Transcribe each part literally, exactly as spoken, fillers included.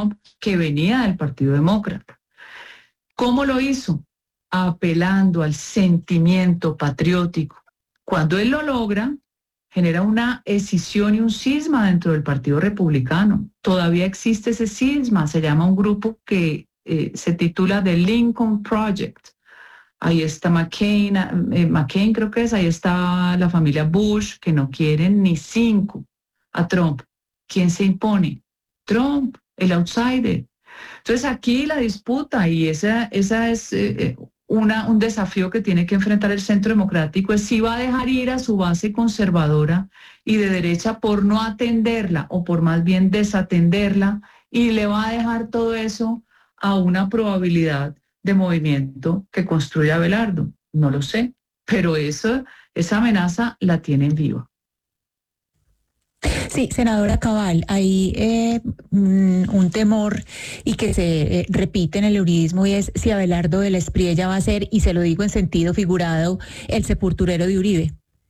Trump, que venía del Partido Demócrata. ¿Cómo lo hizo? Apelando al sentimiento patriótico. Cuando él lo logra, genera una escisión y un cisma dentro del Partido Republicano. Todavía existe ese cisma, se llama un grupo que eh, se titula The Lincoln Project. Ahí está McCain, eh, McCain creo que es, ahí está la familia Bush, que no quieren ni cinco a Trump. ¿Quién se impone? Trump, el outsider. Entonces aquí la disputa, y esa, esa es eh, una, un desafío que tiene que enfrentar el Centro Democrático, es si va a dejar ir a su base conservadora y de derecha por no atenderla, o por más bien desatenderla, y le va a dejar todo eso a una probabilidad de movimiento que construya Abelardo. No lo sé, pero eso, esa amenaza la tienen viva. Sí, senadora Cabal, hay eh, un, un temor y que se eh, repite en el uribismo, y es si Abelardo de la Espriella va a ser, y se lo digo en sentido figurado, el sepulturero de Uribe.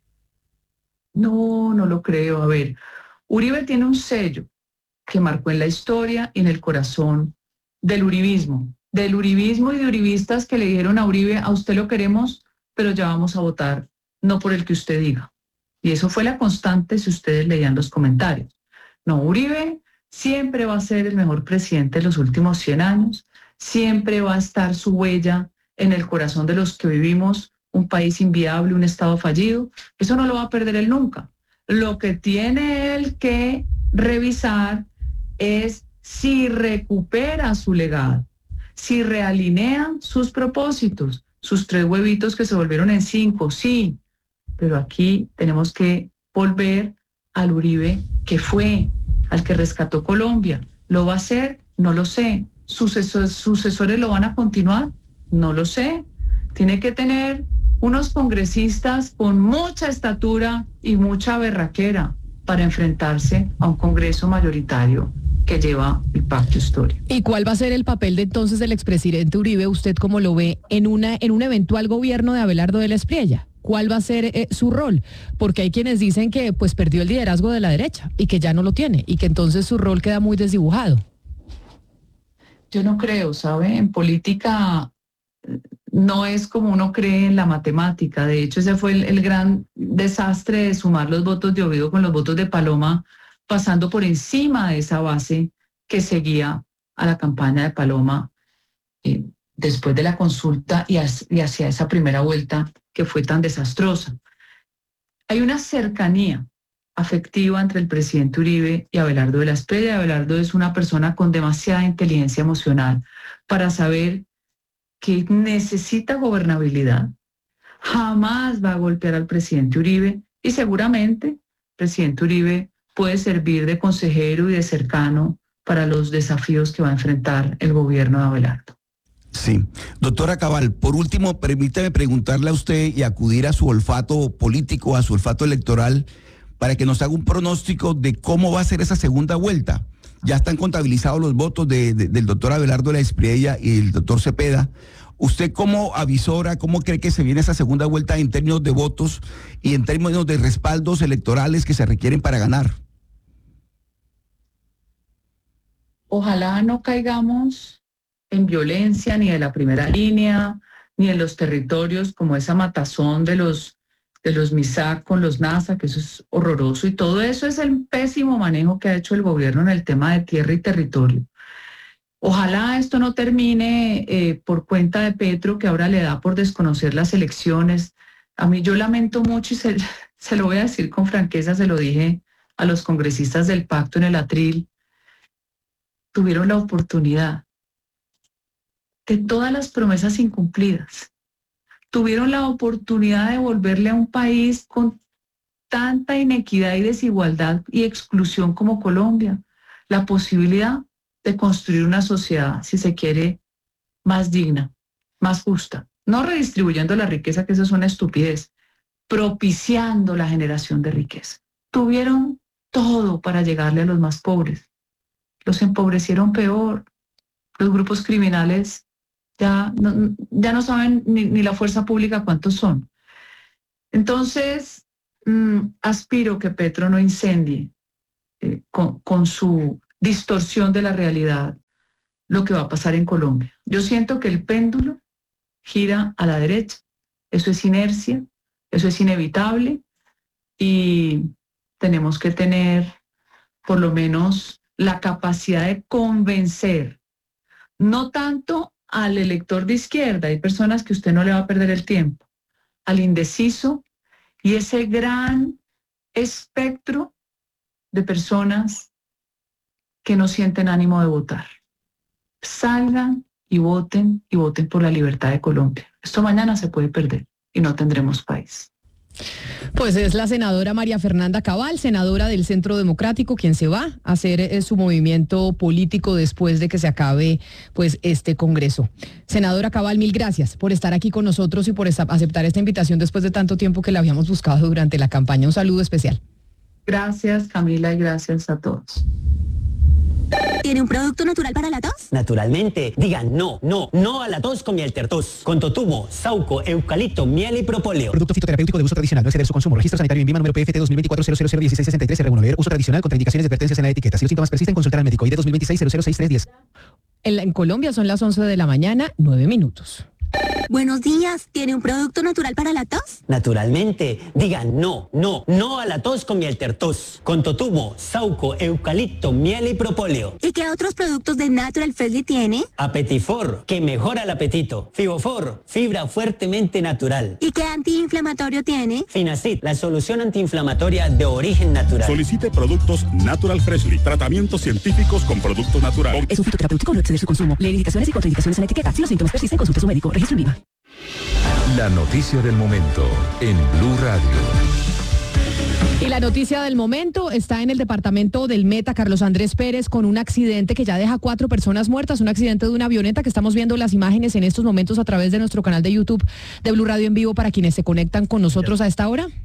No, no lo creo. A ver, Uribe tiene un sello que marcó en la historia y en el corazón del uribismo, del uribismo y de uribistas que le dijeron a Uribe: a usted lo queremos, pero ya vamos a votar no por el que usted diga. Y eso fue la constante si ustedes leían los comentarios. No, Uribe siempre va a ser el mejor presidente de los últimos cien años, siempre va a estar su huella en el corazón de los que vivimos un país inviable, un Estado fallido. Eso no lo va a perder él nunca. Lo que tiene él que revisar es si recupera su legado, si realinea sus propósitos, sus tres huevitos que se volvieron en cinco, sí, pero aquí tenemos que volver al Uribe que fue, al que rescató Colombia. ¿Lo va a hacer? No lo sé. ¿Sucesores, sucesores lo van a continuar? No lo sé. Tiene que tener unos congresistas con mucha estatura y mucha berraquera para enfrentarse a un Congreso mayoritario que lleva el pacto histórico. ¿Y cuál va a ser el papel de entonces del expresidente Uribe, usted cómo lo ve, en una en un eventual gobierno de Abelardo de la Espriella? ¿Cuál va a ser eh, su rol? Porque hay quienes dicen que pues perdió el liderazgo de la derecha y que ya no lo tiene y que entonces su rol queda muy desdibujado. Yo no creo, ¿sabe? En política no es como uno cree en la matemática. De hecho, ese fue el, el gran desastre de sumar los votos de Oviedo con los votos de Paloma, pasando por encima de esa base que seguía a la campaña de Paloma eh, después de la consulta y, as, y hacia esa primera vuelta que fue tan desastrosa. Hay una cercanía afectiva entre el presidente Uribe y Abelardo de la Espriella. Abelardo es una persona con demasiada inteligencia emocional para saber que necesita gobernabilidad. Jamás va a golpear al presidente Uribe y seguramente el presidente Uribe puede servir de consejero y de cercano para los desafíos que va a enfrentar el gobierno de Abelardo. Sí. Doctora Cabal, por último, permítame preguntarle a usted y acudir a su olfato político, a su olfato electoral, para que nos haga un pronóstico de cómo va a ser esa segunda vuelta. Ya están contabilizados los votos de, de, del doctor Abelardo de la Espriella y el doctor Cepeda. ¿Usted cómo avisora, cómo cree que se viene esa segunda vuelta en términos de votos y en términos de respaldos electorales que se requieren para ganar? Ojalá no caigamos en violencia ni de la primera línea, ni en los territorios como esa matazón de los, de los MISAC con los NASA, que eso es horroroso, y todo eso es el pésimo manejo que ha hecho el gobierno en el tema de tierra y territorio. Ojalá esto no termine eh, por cuenta de Petro, que ahora le da por desconocer las elecciones. A mí yo lamento mucho y se, se lo voy a decir con franqueza, se lo dije a los congresistas del pacto en el atril. Tuvieron la oportunidad de todas las promesas incumplidas. Tuvieron la oportunidad de devolverle a un país con tanta inequidad y desigualdad y exclusión como Colombia la posibilidad de construir una sociedad, si se quiere, más digna, más justa, no redistribuyendo la riqueza, que eso es una estupidez, propiciando la generación de riqueza. Tuvieron todo para llegarle a los más pobres. Los empobrecieron peor. Los grupos criminales ya no, ya no saben ni, ni la fuerza pública cuántos son. Entonces, mmm, aspiro que Petro no incendie eh, con, con su distorsión de la realidad lo que va a pasar en Colombia. Yo siento que el péndulo gira a la derecha. Eso es inercia, eso es inevitable y tenemos que tener por lo menos la capacidad de convencer, no tanto al elector de izquierda, hay personas que usted no le va a perder el tiempo, al indeciso y ese gran espectro de personas que no sienten ánimo de votar. Salgan y voten y voten por la libertad de Colombia. Esto mañana se puede perder y no tendremos país. Pues es la senadora María Fernanda Cabal, senadora del Centro Democrático, quien se va a hacer eh, su movimiento político después de que se acabe pues este Congreso. Senadora Cabal, mil gracias por estar aquí con nosotros y por esta, aceptar esta invitación después de tanto tiempo que la habíamos buscado durante la campaña. Un saludo especial. Gracias, Camila, y gracias a todos. ¿Tiene un producto natural para la tos? Naturalmente. Digan no, no, no a la tos con miel tertos. Con totumo, sauco, eucalipto, miel y propóleo. Producto fitoterapéutico de uso tradicional. No exceder su consumo. Registro sanitario en Vima número P F T dos mil veinticuatro cero cero cero dieciséis sesenta y tres R uno. Leer uso tradicional. Contraindicaciones y advertencias en la etiqueta. Si los síntomas persisten, consultar al médico. I D dos mil veintiséis cero cero seis tres diez. En, en Colombia son las once de la mañana, nueve minutos. Buenos días. ¿Tiene un producto natural para la tos? Naturalmente. Digan no, no, no a la tos con miel tertos. Con totumo, sauco, eucalipto, miel y propóleo. ¿Y qué otros productos de Natural Freshly tiene? Apetifor, que mejora el apetito. Fibofor, fibra fuertemente natural. ¿Y qué antiinflamatorio tiene? Finacid, la solución antiinflamatoria de origen natural. Solicite productos Natural Freshly. Tratamientos científicos con productos naturales. Es un fitoterapéutico, no exceder su consumo. Leer indicaciones y contraindicaciones en la etiqueta. Si los síntomas persisten, consulte a su médico. Registro en Vima. La noticia del momento en Blue Radio. Y la noticia del momento está en el departamento del Meta, Carlos Andrés Pérez, con un accidente que ya deja cuatro personas muertas, un accidente de una avioneta que estamos viendo las imágenes en estos momentos a través de nuestro canal de YouTube de Blue Radio en vivo para quienes se conectan con nosotros a esta hora.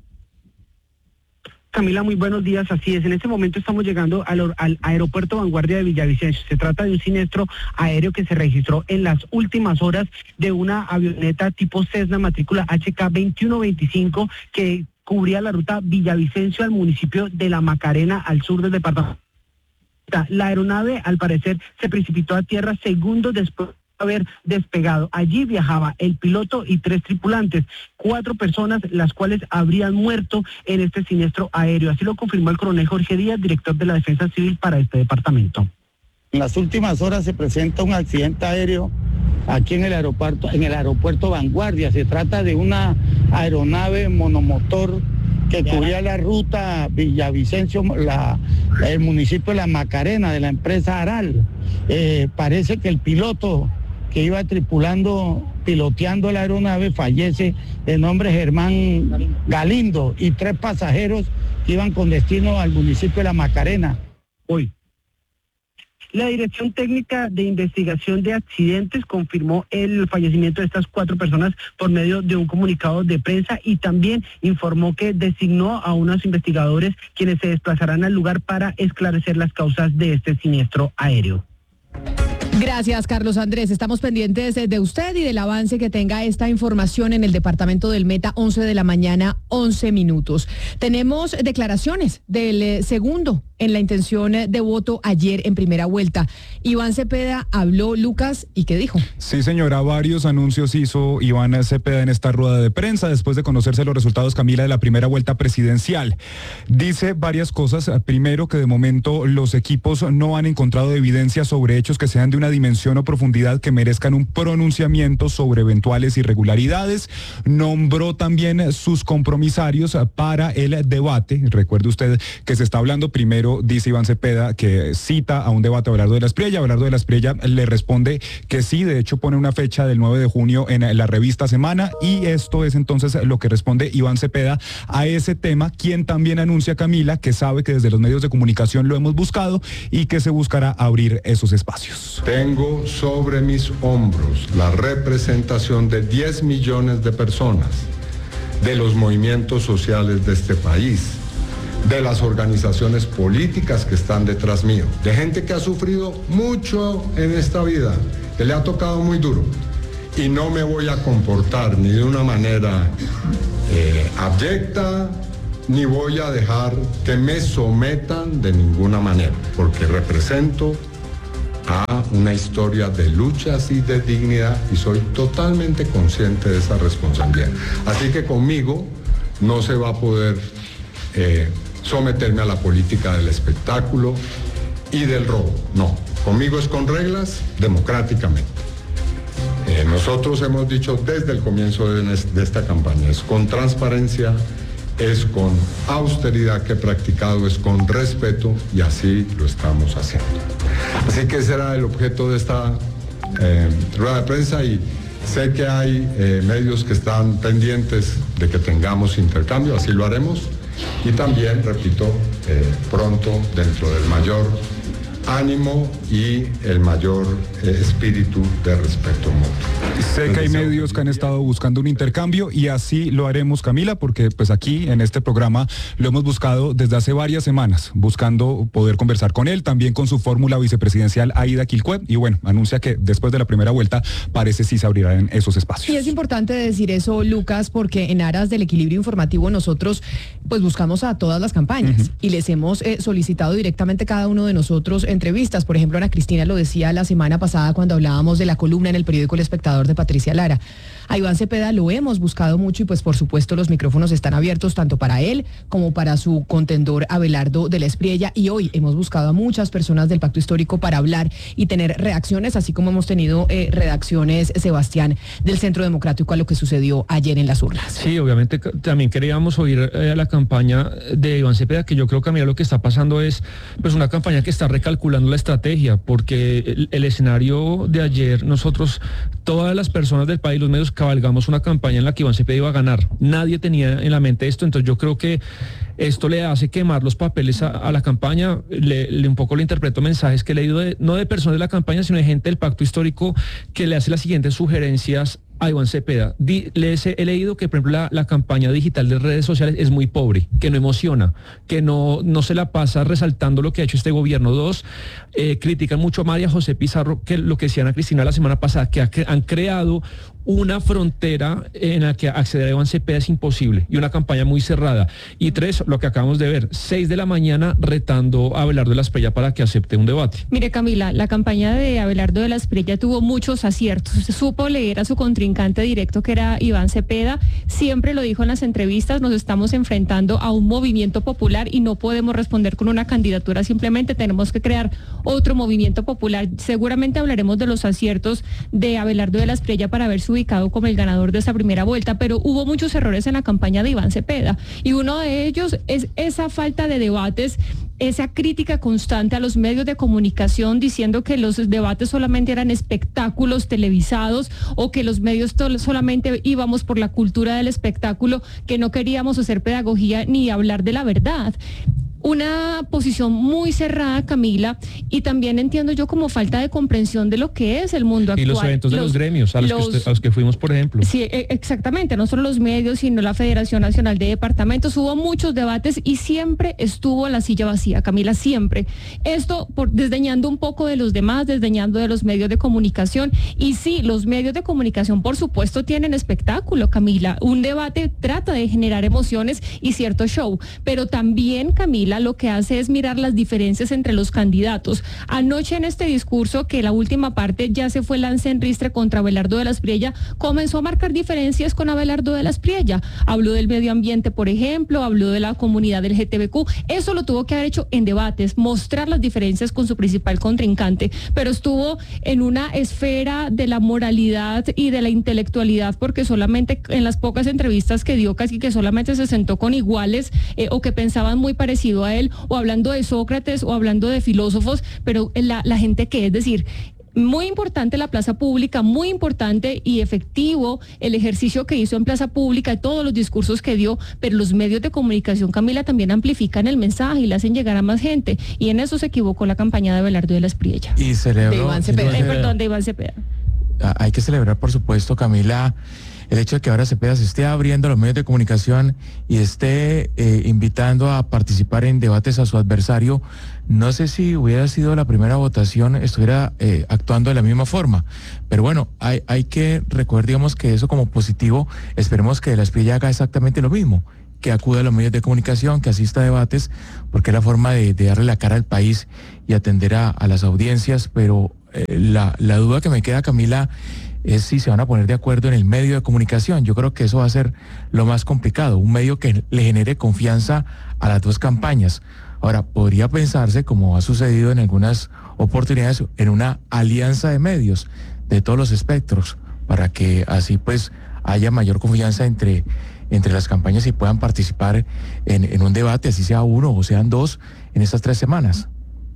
Camila, muy buenos días. Así es, en este momento estamos llegando al, al aeropuerto Vanguardia de Villavicencio. Se trata de un siniestro aéreo que se registró en las últimas horas de una avioneta tipo Cessna matrícula H K veintiuno veinticinco que cubría la ruta Villavicencio al municipio de La Macarena, al sur del departamento. La aeronave, al parecer, se precipitó a tierra segundos después haber despegado. Allí viajaba el piloto y tres tripulantes, cuatro personas las cuales habrían muerto en este siniestro aéreo. Así lo confirmó el coronel Jorge Díaz, director de la Defensa Civil para este departamento. En las últimas horas se presenta un accidente aéreo aquí en el aeropuerto, en el aeropuerto Vanguardia. Se trata de una aeronave monomotor que cubría la ruta Villavicencio, la, el municipio de La Macarena, de la empresa Aral. Eh, parece que el piloto que iba tripulando, piloteando la aeronave, fallece, de nombre Germán Galindo, y tres pasajeros que iban con destino al municipio de La Macarena. Hoy. La Dirección Técnica de Investigación de Accidentes confirmó el fallecimiento de estas cuatro personas por medio de un comunicado de prensa y también informó que designó a unos investigadores quienes se desplazarán al lugar para esclarecer las causas de este siniestro aéreo. Gracias, Carlos Andrés. Estamos pendientes de usted y del avance que tenga esta información en el departamento del Meta, once de la mañana, once minutos. Tenemos declaraciones del eh, segundo en la intención de voto ayer en primera vuelta. Iván Cepeda habló, Lucas, ¿y qué dijo? Sí, señora, varios anuncios hizo Iván Cepeda en esta rueda de prensa después de conocerse los resultados, Camila, de la primera vuelta presidencial. Dice varias cosas. Primero, que de momento los equipos no han encontrado evidencia sobre hechos que sean de una dimensión o profundidad que merezcan un pronunciamiento sobre eventuales irregularidades. Nombró también sus compromisarios para el debate. Recuerde usted que se está hablando primero. Dice Iván Cepeda que cita a un debate a Abelardo de la Espriella. Abelardo de la Espriella le responde que sí, de hecho pone una fecha del nueve de junio en la revista Semana, y esto es entonces lo que responde Iván Cepeda a ese tema, quien también anuncia, Camila, que sabe que desde los medios de comunicación lo hemos buscado y que se buscará abrir esos espacios. Tengo sobre mis hombros la representación de diez millones de personas, de los movimientos sociales de este país, de las organizaciones políticas que están detrás mío, de gente que ha sufrido mucho en esta vida, que le ha tocado muy duro, y no me voy a comportar ni de una manera eh, abyecta, ni voy a dejar que me sometan de ninguna manera, porque represento a una historia de luchas y de dignidad, y soy totalmente consciente de esa responsabilidad. Así que conmigo no se va a poder eh, someterme a la política del espectáculo y del robo, no. Conmigo es con reglas, democráticamente. Eh, nosotros hemos dicho desde el comienzo de, de esta campaña, es con transparencia, es con austeridad que he practicado, es con respeto, y así lo estamos haciendo. Así que ese era el objeto de esta eh, rueda de prensa, y sé que hay eh, medios que están pendientes de que tengamos intercambio, así lo haremos, y también, repito, eh, pronto, dentro del mayor ánimo y el mayor eh, espíritu de respeto mutuo. Sé que hay medios que han estado buscando un intercambio, y así lo haremos, Camila, porque pues aquí en este programa lo hemos buscado desde hace varias semanas, buscando poder conversar con él, también con su fórmula vicepresidencial Aida Quilcue, y bueno, anuncia que después de la primera vuelta parece sí se abrirán esos espacios. Y es importante decir eso, Lucas, porque en aras del equilibrio informativo nosotros pues buscamos a todas las campañas, uh-huh, y les hemos eh, solicitado directamente cada uno de nosotros entrevistas. Por ejemplo, Ana Cristina lo decía la semana pasada cuando hablábamos de la columna en el periódico El Espectador de Patricia Lara. A Iván Cepeda lo hemos buscado mucho, y pues por supuesto los micrófonos están abiertos tanto para él como para su contendor Abelardo de la Espriella, y hoy hemos buscado a muchas personas del Pacto Histórico para hablar y tener reacciones, así como hemos tenido eh, redacciones, Sebastián, del Centro Democrático a lo que sucedió ayer en las urnas. Sí, obviamente también queríamos oír eh, la campaña de Iván Cepeda, que yo creo que a mí lo que está pasando es pues una campaña que está recalculando la estrategia, porque el, el escenario de ayer, nosotros, todas las personas del país, los medios, cabalgamos una campaña en la que Iván Cepeda iba a ganar. Nadie tenía en la mente esto, entonces yo creo que esto le hace quemar los papeles a, a la campaña. Le, le un poco le interpreto mensajes que he leído de, no de personas de la campaña, sino de gente del Pacto Histórico, que le hace las siguientes sugerencias a Iván Cepeda. Di, les he, he leído que, por ejemplo, la, la campaña digital de redes sociales es muy pobre, que no emociona, que no, no se la pasa resaltando lo que ha hecho este gobierno. Dos, eh, critican mucho a María José Pizarro, que lo que decía Ana Cristina la semana pasada, que ha, han creado una frontera en la que acceder a Iván Cepeda es imposible, y una campaña muy cerrada. Y tres, lo que acabamos de ver, seis de la mañana retando a Abelardo de la Espriella para que acepte un debate. Mire, Camila, la campaña de Abelardo de la Espriella tuvo muchos aciertos. Se supo leer a su contrincante directo, que era Iván Cepeda. Siempre lo dijo en las entrevistas, nos estamos enfrentando a un movimiento popular y no podemos responder con una candidatura, simplemente tenemos que crear otro movimiento popular. Seguramente hablaremos de los aciertos de Abelardo de la Espriella para ver su ubicado como el ganador de esta primera vuelta, pero hubo muchos errores en la campaña de Iván Cepeda, y uno de ellos es esa falta de debates, esa crítica constante a los medios de comunicación, diciendo que los debates solamente eran espectáculos televisados, o que los medios solamente íbamos por la cultura del espectáculo, que no queríamos hacer pedagogía ni hablar de la verdad. Una posición muy cerrada, Camila, y también entiendo yo como falta de comprensión de lo que es el mundo actual. Y los eventos de los, los gremios a los, los que usted, a los que fuimos, por ejemplo. Sí, exactamente, no solo los medios, sino la Federación Nacional de Departamentos. Hubo muchos debates y siempre estuvo la silla vacía, Camila, siempre. Esto por desdeñando un poco de los demás, desdeñando de los medios de comunicación. Y sí, los medios de comunicación, por supuesto, tienen espectáculo, Camila. Un debate trata de generar emociones y cierto show, pero también, Camila, lo que hace es mirar las diferencias entre los candidatos. Anoche en este discurso, que la última parte ya se fue lance en ristre contra Abelardo de la Espriella, comenzó a marcar diferencias con Abelardo de la Espriella. Habló del medio ambiente, por ejemplo, habló de la comunidad del L G B T Q. Eso lo tuvo que haber hecho en debates, mostrar las diferencias con su principal contrincante, pero estuvo en una esfera de la moralidad y de la intelectualidad, porque solamente en las pocas entrevistas que dio, casi que solamente se sentó con iguales eh, o que pensaban muy parecido a él, o hablando de Sócrates o hablando de filósofos, pero la, la gente que, es decir, muy importante la plaza pública, muy importante y efectivo el ejercicio que hizo en plaza pública y todos los discursos que dio, pero los medios de comunicación, Camila, también amplifican el mensaje y le hacen llegar a más gente, y en eso se equivocó la campaña de Abelardo de la Espriella. Y celebró, de Iván Cepeda, eh, perdón, de Iván Cepeda. Hay que celebrar, por supuesto, Camila, el hecho de que ahora Cepeda se esté abriendo a los medios de comunicación y esté eh, invitando a participar en debates a su adversario. No sé si hubiera sido la primera votación, estuviera eh, actuando de la misma forma. Pero bueno, hay, hay que recordar, digamos, que eso como positivo. Esperemos que la Espriella haga exactamente lo mismo, que acuda a los medios de comunicación, que asista a debates, porque es la forma de, de darle la cara al país y atender a, a las audiencias, pero eh, la, la duda que me queda, Camila, es si se van a poner de acuerdo en el medio de comunicación. Yo creo que eso va a ser lo más complicado, un medio que le genere confianza a las dos campañas. Ahora, podría pensarse, como ha sucedido en algunas oportunidades, en una alianza de medios de todos los espectros, para que así pues haya mayor confianza entre, entre las campañas y puedan participar en, en un debate, así sea uno o sean dos, en estas tres semanas.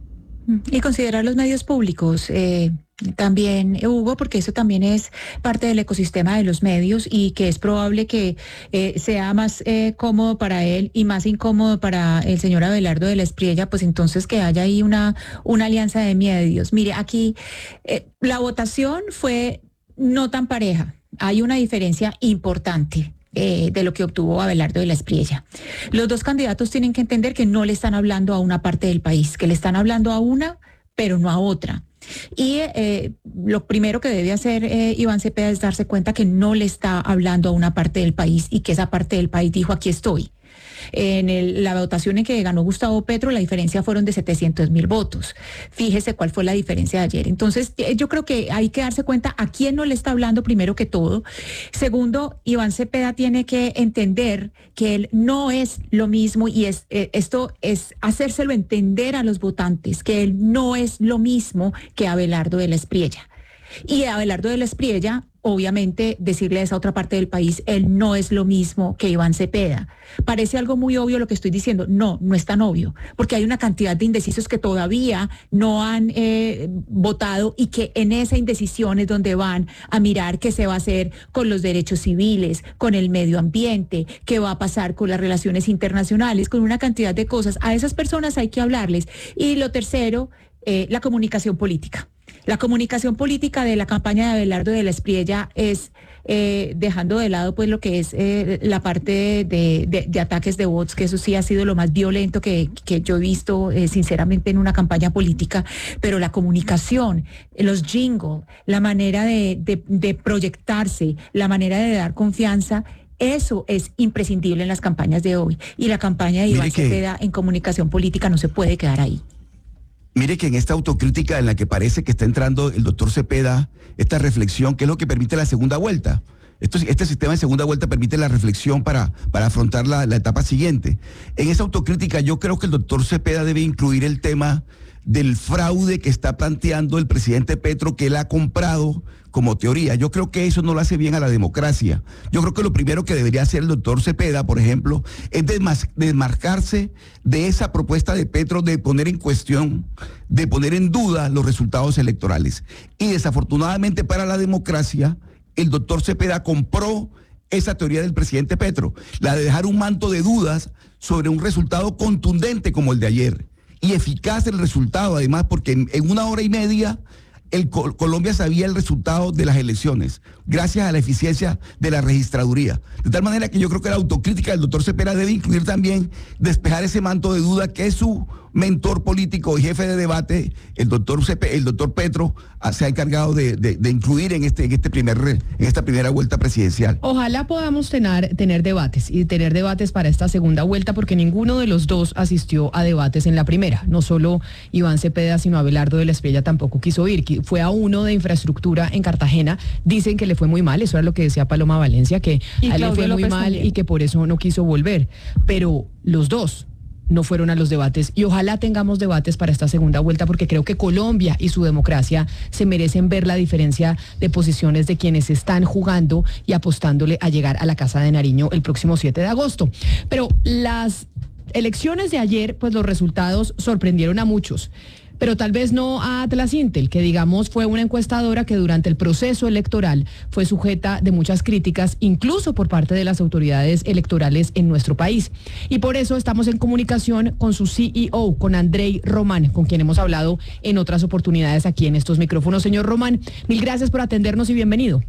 Y considerar los medios públicos eh, también, Hugo, porque eso también es parte del ecosistema de los medios y que es probable que eh, sea más eh, cómodo para él y más incómodo para el señor Abelardo de la Espriella, pues entonces que haya ahí una, una alianza de medios. Mire, aquí eh, la votación fue no tan pareja, hay una diferencia importante. Eh, de lo que obtuvo Abelardo de la Espriella. Los dos candidatos tienen que entender que no le están hablando a una parte del país, que le están hablando a una, pero no a otra. Y eh, lo primero que debe hacer eh, Iván Cepeda es darse cuenta que no le está hablando a una parte del país y que esa parte del país dijo, aquí estoy. En el, la votación en que ganó Gustavo Petro, la diferencia fueron de setecientos mil votos. Fíjese cuál fue la diferencia de ayer. Entonces, yo creo que hay que darse cuenta a quién no le está hablando primero que todo. Segundo, Iván Cepeda tiene que entender que él no es lo mismo y es eh, esto es hacérselo entender a los votantes, que él no es lo mismo que Abelardo de la Espriella. Y Abelardo de la Espriella, obviamente, decirle a esa otra parte del país, él no es lo mismo que Iván Cepeda. Parece algo muy obvio lo que estoy diciendo. No, no es tan obvio, porque hay una cantidad de indecisos que todavía no han eh, votado y que en esa indecisión es donde van a mirar qué se va a hacer con los derechos civiles, con el medio ambiente, qué va a pasar con las relaciones internacionales, con una cantidad de cosas. A esas personas hay que hablarles. Y lo tercero, eh, la comunicación política. La comunicación política de la campaña de Abelardo de la Espriella es, eh, dejando de lado pues lo que es eh, la parte de, de, de ataques de bots, que eso sí ha sido lo más violento que, que yo he visto eh, sinceramente en una campaña política, pero la comunicación, los jingles, la manera de, de, de proyectarse, la manera de dar confianza, eso es imprescindible en las campañas de hoy. Y la campaña de Iván Cepeda en comunicación política no se puede quedar ahí. Mire que en esta autocrítica en la que parece que está entrando el doctor Cepeda, esta reflexión, que es lo que permite la segunda vuelta. Esto, este sistema de segunda vuelta permite la reflexión para, para afrontar la, la etapa siguiente. En esa autocrítica yo creo que el doctor Cepeda debe incluir el tema del fraude que está planteando el presidente Petro, que él ha comprado como teoría. Yo creo que eso no lo hace bien a la democracia. Yo creo que lo primero que debería hacer el doctor Cepeda, por ejemplo, es desmas- desmarcarse de esa propuesta de Petro de poner en cuestión, de poner en duda los resultados electorales. Y desafortunadamente para la democracia, el doctor Cepeda compró esa teoría del presidente Petro, la de dejar un manto de dudas sobre un resultado contundente como el de ayer. Y eficaz el resultado, además, porque en, en una hora y media el Col- Colombia sabía el resultado de las elecciones, gracias a la eficiencia de la registraduría. De tal manera que yo creo que la autocrítica del doctor Cepeda debe incluir también despejar ese manto de duda que es su mentor político y jefe de debate, el doctor Cepe, el doctor Petro, se ha encargado de, de, de incluir en este, en este primer en esta primera vuelta presidencial. Ojalá podamos tener, tener debates y tener debates para esta segunda vuelta, porque ninguno de los dos asistió a debates en la primera. No solo Iván Cepeda, sino Abelardo de la Espriella tampoco quiso ir. Fue a uno de infraestructura en Cartagena. Dicen que le fue muy mal, eso era lo que decía Paloma Valencia, que a él le fue muy mal y que por eso no quiso volver. Pero los dos no fueron a los debates y ojalá tengamos debates para esta segunda vuelta, porque creo que Colombia y su democracia se merecen ver la diferencia de posiciones de quienes están jugando y apostándole a llegar a la Casa de Nariño el próximo siete de agosto. Pero las elecciones de ayer, pues los resultados sorprendieron a muchos, pero tal vez no a Atlas Intel, que digamos fue una encuestadora que durante el proceso electoral fue sujeta de muchas críticas, incluso por parte de las autoridades electorales en nuestro país. Y por eso estamos en comunicación con su C E O, con Andrei Román, con quien hemos hablado en otras oportunidades aquí en estos micrófonos. Señor Román, mil gracias por atendernos y bienvenido.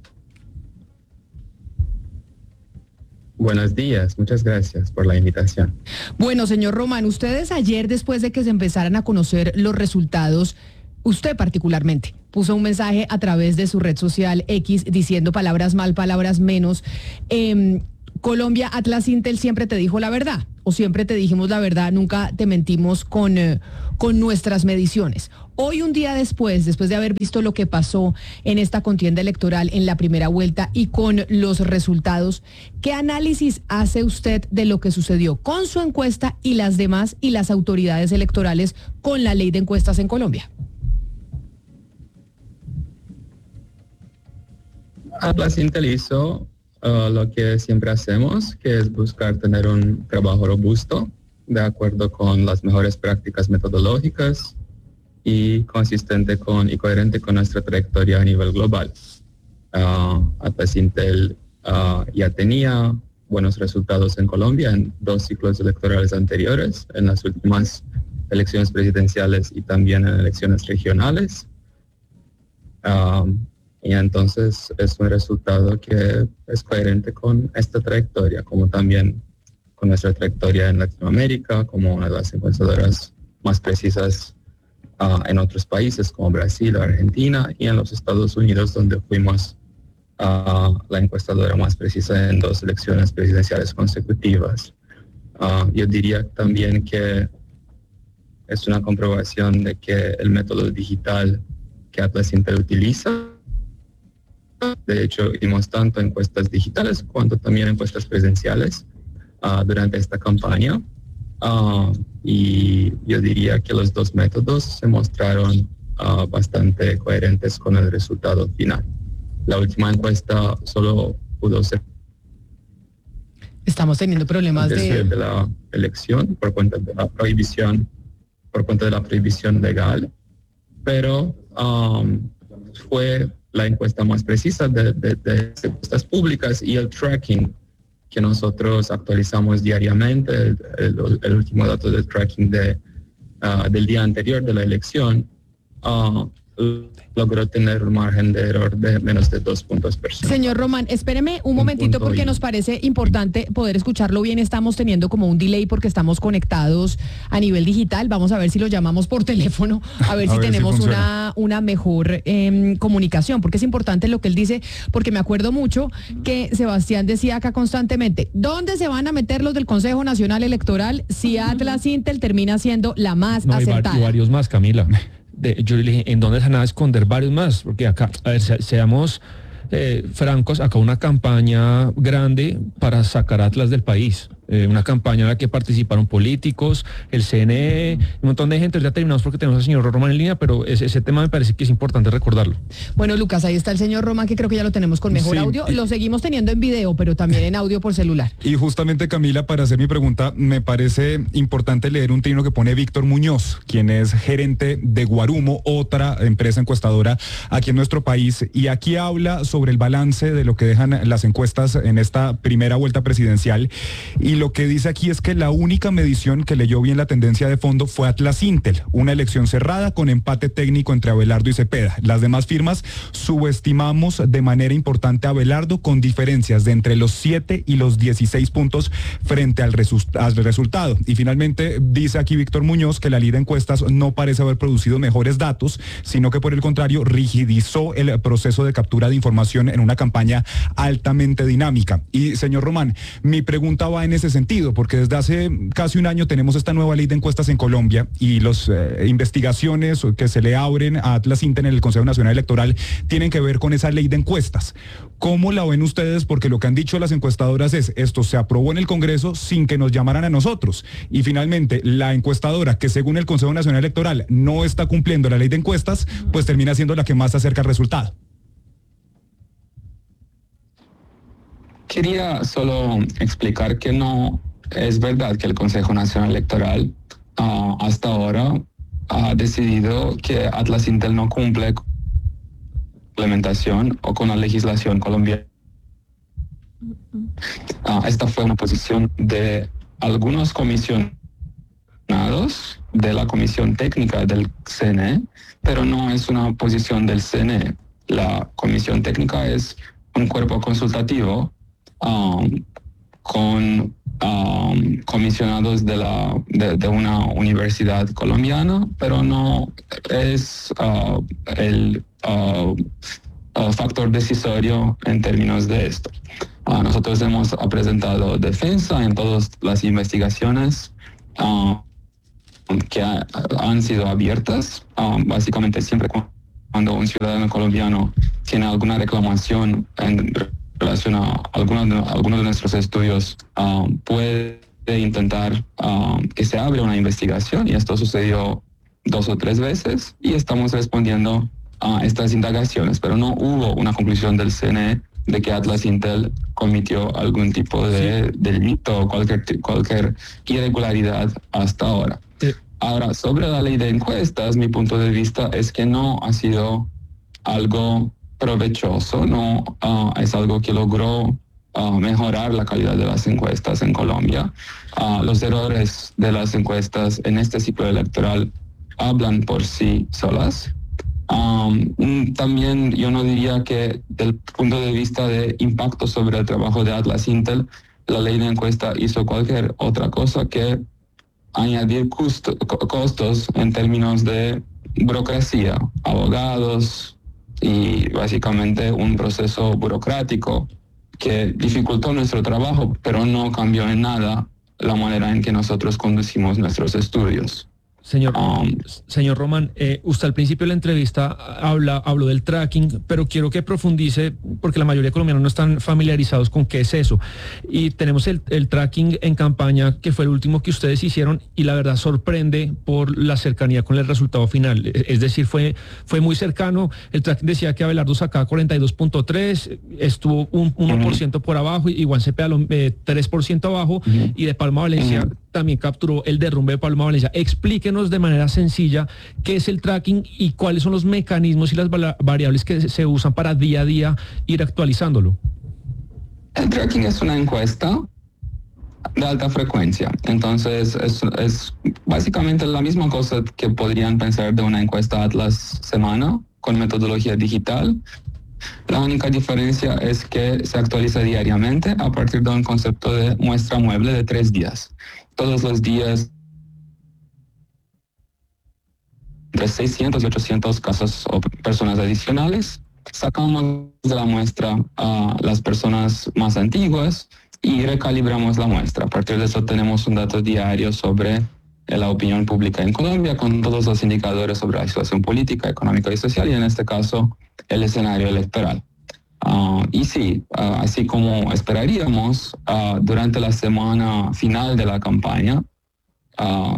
Buenos días, muchas gracias por la invitación. Bueno, señor Román, ustedes ayer, después de que se empezaran a conocer los resultados, usted particularmente puso un mensaje a través de su red social X diciendo palabras mal, palabras menos. Eh, Colombia, Atlas Intel siempre te dijo la verdad, o siempre te dijimos la verdad, nunca te mentimos con, eh, con nuestras mediciones. Hoy, un día después, después de haber visto lo que pasó en esta contienda electoral en la primera vuelta y con los resultados, ¿qué análisis hace usted de lo que sucedió con su encuesta y las demás y las autoridades electorales con la ley de encuestas en Colombia? Atlas Intel hizo uh, lo que siempre hacemos, que es buscar tener un trabajo robusto, de acuerdo con las mejores prácticas metodológicas y consistente con y coherente con nuestra trayectoria a nivel global. Uh, Atlas Intel uh, ya tenía buenos resultados en Colombia en dos ciclos electorales anteriores, en las últimas elecciones presidenciales y también en elecciones regionales. Uh, y entonces es un resultado que es coherente con esta trayectoria, como también con nuestra trayectoria en Latinoamérica, como una de las encuestadoras más precisas Uh, en otros países como Brasil o Argentina, y en los Estados Unidos, donde fuimos uh, la encuestadora más precisa en dos elecciones presidenciales consecutivas. Uh, yo diría también que es una comprobación de que el método digital que Atlas Intel utiliza, de hecho hicimos tanto encuestas digitales cuanto también encuestas presenciales uh, durante esta campaña. Uh, y yo diría que los dos métodos se mostraron uh, bastante coherentes con el resultado final. La última encuesta solo pudo ser Estamos teniendo problemas de... de la elección por cuenta de la prohibición, por cuenta de la prohibición legal, pero um, fue la encuesta más precisa de, de, de encuestas públicas, y el tracking que nosotros actualizamos diariamente, el, el, el último dato del tracking de, uh, del día anterior de la elección, uh, logró tener un margen de error de menos de dos puntos por ciento. Señor Román, espéreme un momentito, porque nos parece importante poder escucharlo bien. Estamos teniendo como un delay porque estamos conectados a nivel digital. Vamos a ver si lo llamamos por teléfono, a ver a si ver tenemos si una, una mejor eh, comunicación, porque es importante lo que él dice, porque me acuerdo mucho que Sebastián decía acá constantemente, ¿dónde se van a meter los del Consejo Nacional Electoral si Atlas Intel termina siendo la más no, acertada? Y varios más, Camila. De, yo le dije, ¿en dónde se van a esconder varios más? Porque acá, a ver, se, seamos eh, francos, acá una campaña grande para sacar a Atlas del país. Eh, una campaña en la que participaron políticos, el C N E, un montón de gente. Ya terminamos porque tenemos al señor Román en línea, pero ese, ese tema me parece que es importante recordarlo. Bueno, Lucas, ahí está el señor Román, que creo que ya lo tenemos con mejor sí, audio. Y... lo seguimos teniendo en video, pero también en audio por celular. Y justamente, Camila, para hacer mi pregunta, me parece importante leer un trino que pone Víctor Muñoz, quien es gerente de Guarumo, otra empresa encuestadora aquí en nuestro país, y aquí habla sobre el balance de lo que dejan las encuestas en esta primera vuelta presidencial. Y lo que dice aquí es que la única medición que leyó bien la tendencia de fondo fue Atlas Intel, una elección cerrada con empate técnico entre Abelardo y Cepeda. Las demás firmas subestimamos de manera importante a Abelardo, con diferencias de entre los siete y los dieciséis puntos frente al, resu al resultado. Y finalmente dice aquí Víctor Muñoz que la ley de encuestas no parece haber producido mejores datos, sino que por el contrario rigidizó el proceso de captura de información en una campaña altamente dinámica. Y señor Román, mi pregunta va en ese sentido, porque desde hace casi un año tenemos esta nueva ley de encuestas en Colombia, y las eh, investigaciones que se le abren a Atlas Intel en el Consejo Nacional Electoral tienen que ver con esa ley de encuestas. ¿Cómo la ven ustedes? Porque lo que han dicho las encuestadoras es, esto se aprobó en el Congreso sin que nos llamaran a nosotros, y finalmente la encuestadora, que según el Consejo Nacional Electoral no está cumpliendo la ley de encuestas, pues termina siendo la que más se acerca al resultado. Quería solo explicar que no es verdad que el Consejo Nacional Electoral uh, hasta ahora ha decidido que Atlas Intel no cumple con la implementación o con la legislación colombiana. Uh, esta fue una posición de algunos comisionados de la Comisión Técnica del C N E, pero no es una posición del C N E. La Comisión Técnica es un cuerpo consultativo Um, con um, comisionados de, la, de, de una universidad colombiana, pero no es uh, el uh, uh, factor decisorio en términos de esto. Uh, nosotros hemos presentado defensa en todas las investigaciones uh, que ha, han sido abiertas. Uh, básicamente siempre cuando un ciudadano colombiano tiene alguna reclamación en relación a algunos de, algunos de nuestros estudios, uh, puede intentar uh, que se abra una investigación, y esto sucedió dos o tres veces y estamos respondiendo a estas indagaciones, pero no hubo una conclusión del C N E de que Atlas Intel cometió algún tipo de delito o cualquier, cualquier irregularidad hasta ahora. Sí. Ahora, sobre la ley de encuestas, mi punto de vista es que no ha sido algo provechoso, no uh, es algo que logró uh, mejorar la calidad de las encuestas en Colombia. Uh, los errores de las encuestas en este ciclo electoral hablan por sí solas. Um, también yo no diría que del punto de vista de impacto sobre el trabajo de Atlas Intel, la ley de encuesta hizo cualquier otra cosa que añadir costo, costos en términos de burocracia, abogados y básicamente un proceso burocrático que dificultó nuestro trabajo, pero no cambió en nada la manera en que nosotros conducimos nuestros estudios. Señor, um, señor Román, eh, usted al principio de la entrevista habla, habló del tracking, pero quiero que profundice, porque la mayoría de colombianos no están familiarizados con qué es eso. Y tenemos el, el tracking en campaña, que fue el último que ustedes hicieron, y la verdad sorprende por la cercanía con el resultado final. Es decir, fue, fue muy cercano. El tracking decía que Abelardo sacaba cuarenta y dos punto tres, estuvo un uno por ciento por abajo, y Iván Cepeda eh, tres por ciento abajo, uh-huh. y de Palma Valencia uh-huh. también capturó el derrumbe de Palma Valencia. Explíquenos de manera sencilla qué es el tracking y cuáles son los mecanismos y las variables que se usan para día a día ir actualizándolo. El tracking es una encuesta de alta frecuencia, entonces es, es básicamente la misma cosa que podrían pensar de una encuesta Atlas Semana con metodología digital. La única diferencia es que se actualiza diariamente a partir de un concepto de muestra mueble de tres días. Todos los días, entre seiscientos y ochocientos casos o personas adicionales, sacamos de la muestra a las personas más antiguas y recalibramos la muestra. A partir de eso tenemos un dato diario sobre la opinión pública en Colombia, con todos los indicadores sobre la situación política, económica y social, y en este caso el escenario electoral. Uh, y sí, uh, así como esperaríamos, uh, durante la semana final de la campaña, uh,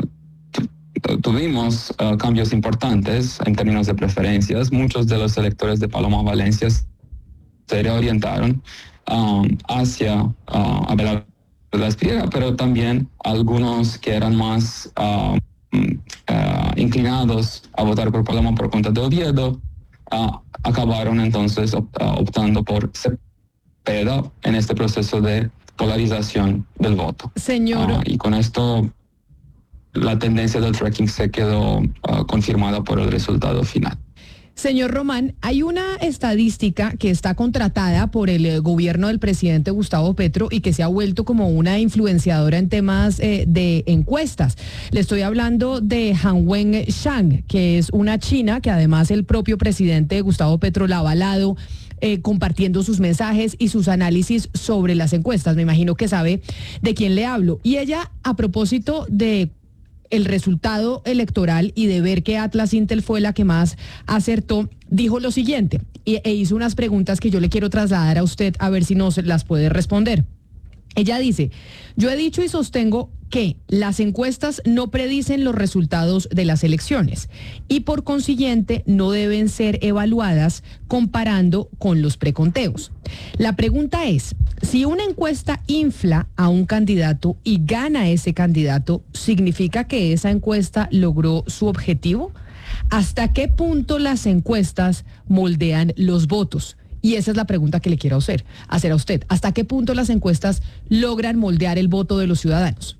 tuvimos uh, cambios importantes en términos de preferencias. Muchos de los electores de Paloma Valencia se reorientaron um, hacia uh, Abelardo de la Espriella, pero también algunos que eran más uh, uh, inclinados a votar por Paloma por cuenta de Oviedo, uh, acabaron entonces op- uh, optando por Cepeda en este proceso de polarización del voto. Señor. Uh, y con esto la tendencia del tracking se quedó uh, confirmada por el resultado final. Señor Román, hay una estadística que está contratada por el eh, gobierno del presidente Gustavo Petro y que se ha vuelto como una influenciadora en temas eh, de encuestas. Le estoy hablando de Han Wen-Shang, que es una china que además el propio presidente Gustavo Petro la ha avalado, Eh, compartiendo sus mensajes y sus análisis sobre las encuestas. Me imagino que sabe de quién le hablo. Y ella, a propósito de el resultado electoral y de ver que Atlas Intel fue la que más acertó, dijo lo siguiente e, e hizo unas preguntas que yo le quiero trasladar a usted a ver si nos las puede responder. Ella dice: yo he dicho y sostengo que las encuestas no predicen los resultados de las elecciones y por consiguiente no deben ser evaluadas comparando con los preconteos. La pregunta es, si una encuesta infla a un candidato y gana ese candidato, ¿significa que esa encuesta logró su objetivo? ¿Hasta qué punto las encuestas moldean los votos? Y esa es la pregunta que le quiero hacer, hacer a usted. ¿Hasta qué punto las encuestas logran moldear el voto de los ciudadanos?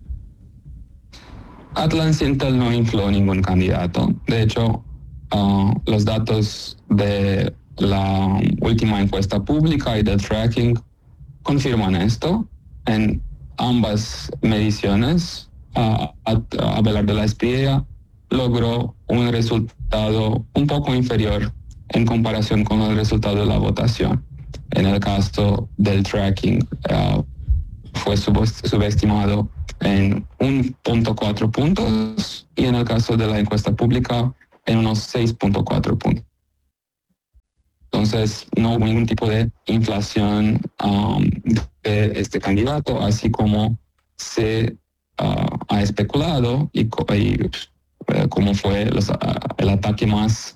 Atlas Intel no infló ningún candidato. De hecho, uh, los datos de la última encuesta pública y del tracking confirman esto. En ambas mediciones, uh, Abelardo de la Espriella logró un resultado un poco inferior en comparación con el resultado de la votación. En el caso del tracking, uh, fue subestimado en uno punto cuatro puntos y en el caso de la encuesta pública en unos seis punto cuatro puntos. Entonces, no hubo ningún tipo de inflación um, de este candidato, así como se uh, ha especulado y, y uh, como fue los, uh, el ataque más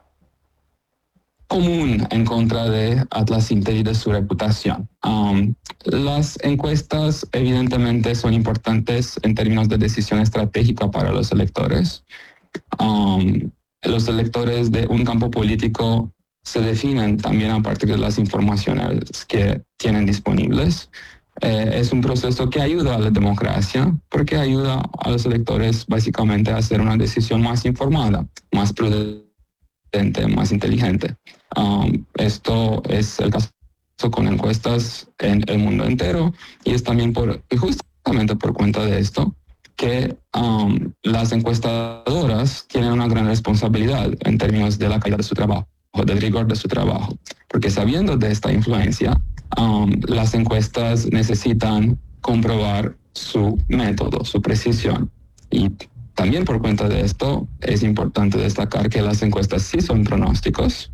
común en contra de Atlas Intel y de su reputación. Um, las encuestas evidentemente son importantes en términos de decisión estratégica para los electores. Um, los electores de un campo político se definen también a partir de las informaciones que tienen disponibles. Eh, es un proceso que ayuda a la democracia porque ayuda a los electores básicamente a hacer una decisión más informada, más prudente, más inteligente. Um, esto es el caso con encuestas en el mundo entero y es también por, justamente por cuenta de esto que um, las encuestadoras tienen una gran responsabilidad en términos de la calidad de su trabajo, del rigor de su trabajo, porque sabiendo de esta influencia, um, las encuestas necesitan comprobar su método, su precisión. Y también por cuenta de esto, es importante destacar que las encuestas sí son pronósticos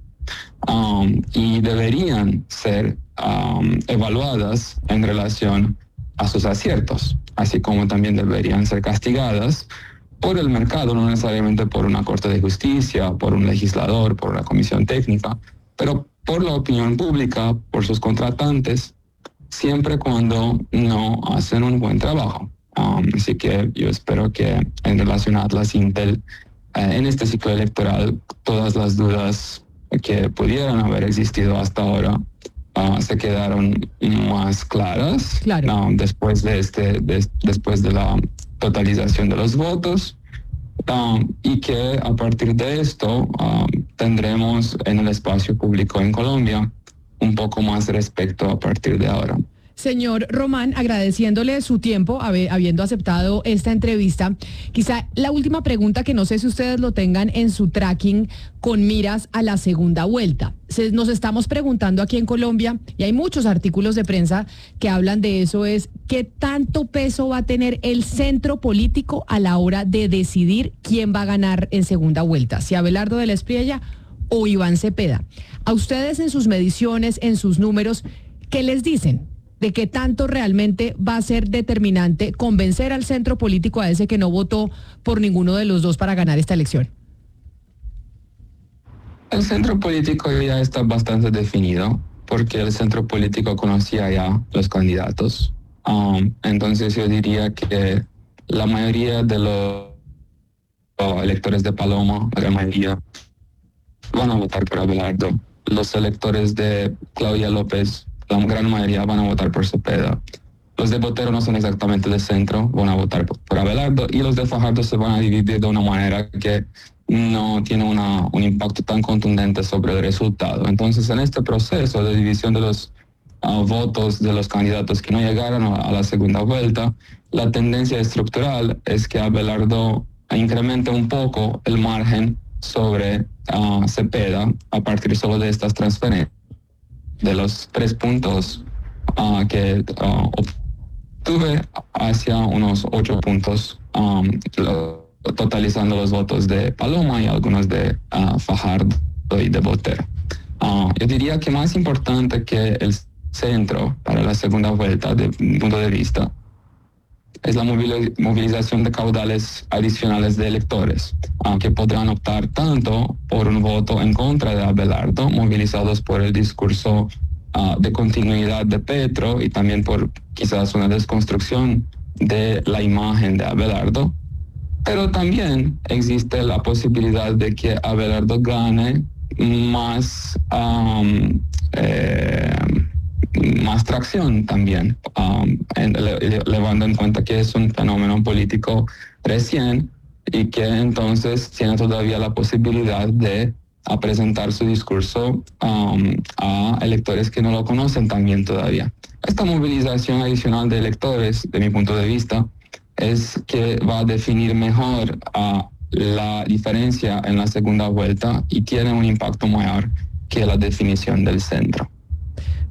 um, y deberían ser um, evaluadas en relación a sus aciertos, así como también deberían ser castigadas por el mercado, no necesariamente por una corte de justicia, por un legislador, por una comisión técnica, pero por la opinión pública, por sus contratantes, siempre cuando no hacen un buen trabajo. Um, así que yo espero que en relación a Atlas Intel, eh, en este ciclo electoral, todas las dudas que pudieran haber existido hasta ahora uh, se quedaron más claras. Claro. Um, después de este, de, después de la totalización de los votos um, y que a partir de esto um, tendremos en el espacio público en Colombia un poco más de respeto a partir de ahora. Señor Román, agradeciéndole su tiempo, habiendo aceptado esta entrevista, quizá la última pregunta que no sé si ustedes lo tengan en su tracking con miras a la segunda vuelta. Se, nos estamos preguntando aquí en Colombia, y hay muchos artículos de prensa que hablan de eso, es ¿qué tanto peso va a tener el centro político a la hora de decidir quién va a ganar en segunda vuelta? Si Abelardo de la Espriella o Iván Cepeda. A ustedes en sus mediciones, en sus números, ¿qué les dicen? ¿De qué tanto realmente va a ser determinante convencer al centro político, a ese que no votó por ninguno de los dos para ganar esta elección? El centro político ya está bastante definido porque el centro político conocía ya los candidatos. Um, entonces yo diría que la mayoría de los oh, electores de Paloma, la gran mayoría, van a votar por Abelardo. Los electores de Claudia López, la gran mayoría van a votar por Cepeda. Los de Botero no son exactamente de centro, van a votar por, por Abelardo, y los de Fajardo se van a dividir de una manera que no tiene una, un impacto tan contundente sobre el resultado. Entonces, en este proceso de división de los uh, votos de los candidatos que no llegaron a, a la segunda vuelta, la tendencia estructural es que Abelardo incremente un poco el margen sobre uh, Cepeda a partir solo de estas transferencias. De los tres puntos uh, que uh, obtuve hacia unos ocho puntos, um, lo, totalizando los votos de Paloma y algunos de uh, Fajardo y de Botero. Uh, yo diría que más importante que el centro para la segunda vuelta, de mi punto de vista, es la movilización de caudales adicionales de electores, uh, que podrán optar tanto por un voto en contra de Abelardo, movilizados por el discurso uh, de continuidad de Petro y también por quizás una desconstrucción de la imagen de Abelardo, pero también existe la posibilidad de que Abelardo gane más um, eh, más tracción también, um, en, le, llevando en cuenta que es un fenómeno político recién y que entonces tiene todavía la posibilidad de a presentar su discurso um, a electores que no lo conocen también todavía. Esta movilización adicional de electores, de mi punto de vista, es que va a definir mejor uh, la diferencia en la segunda vuelta y tiene un impacto mayor que la definición del centro.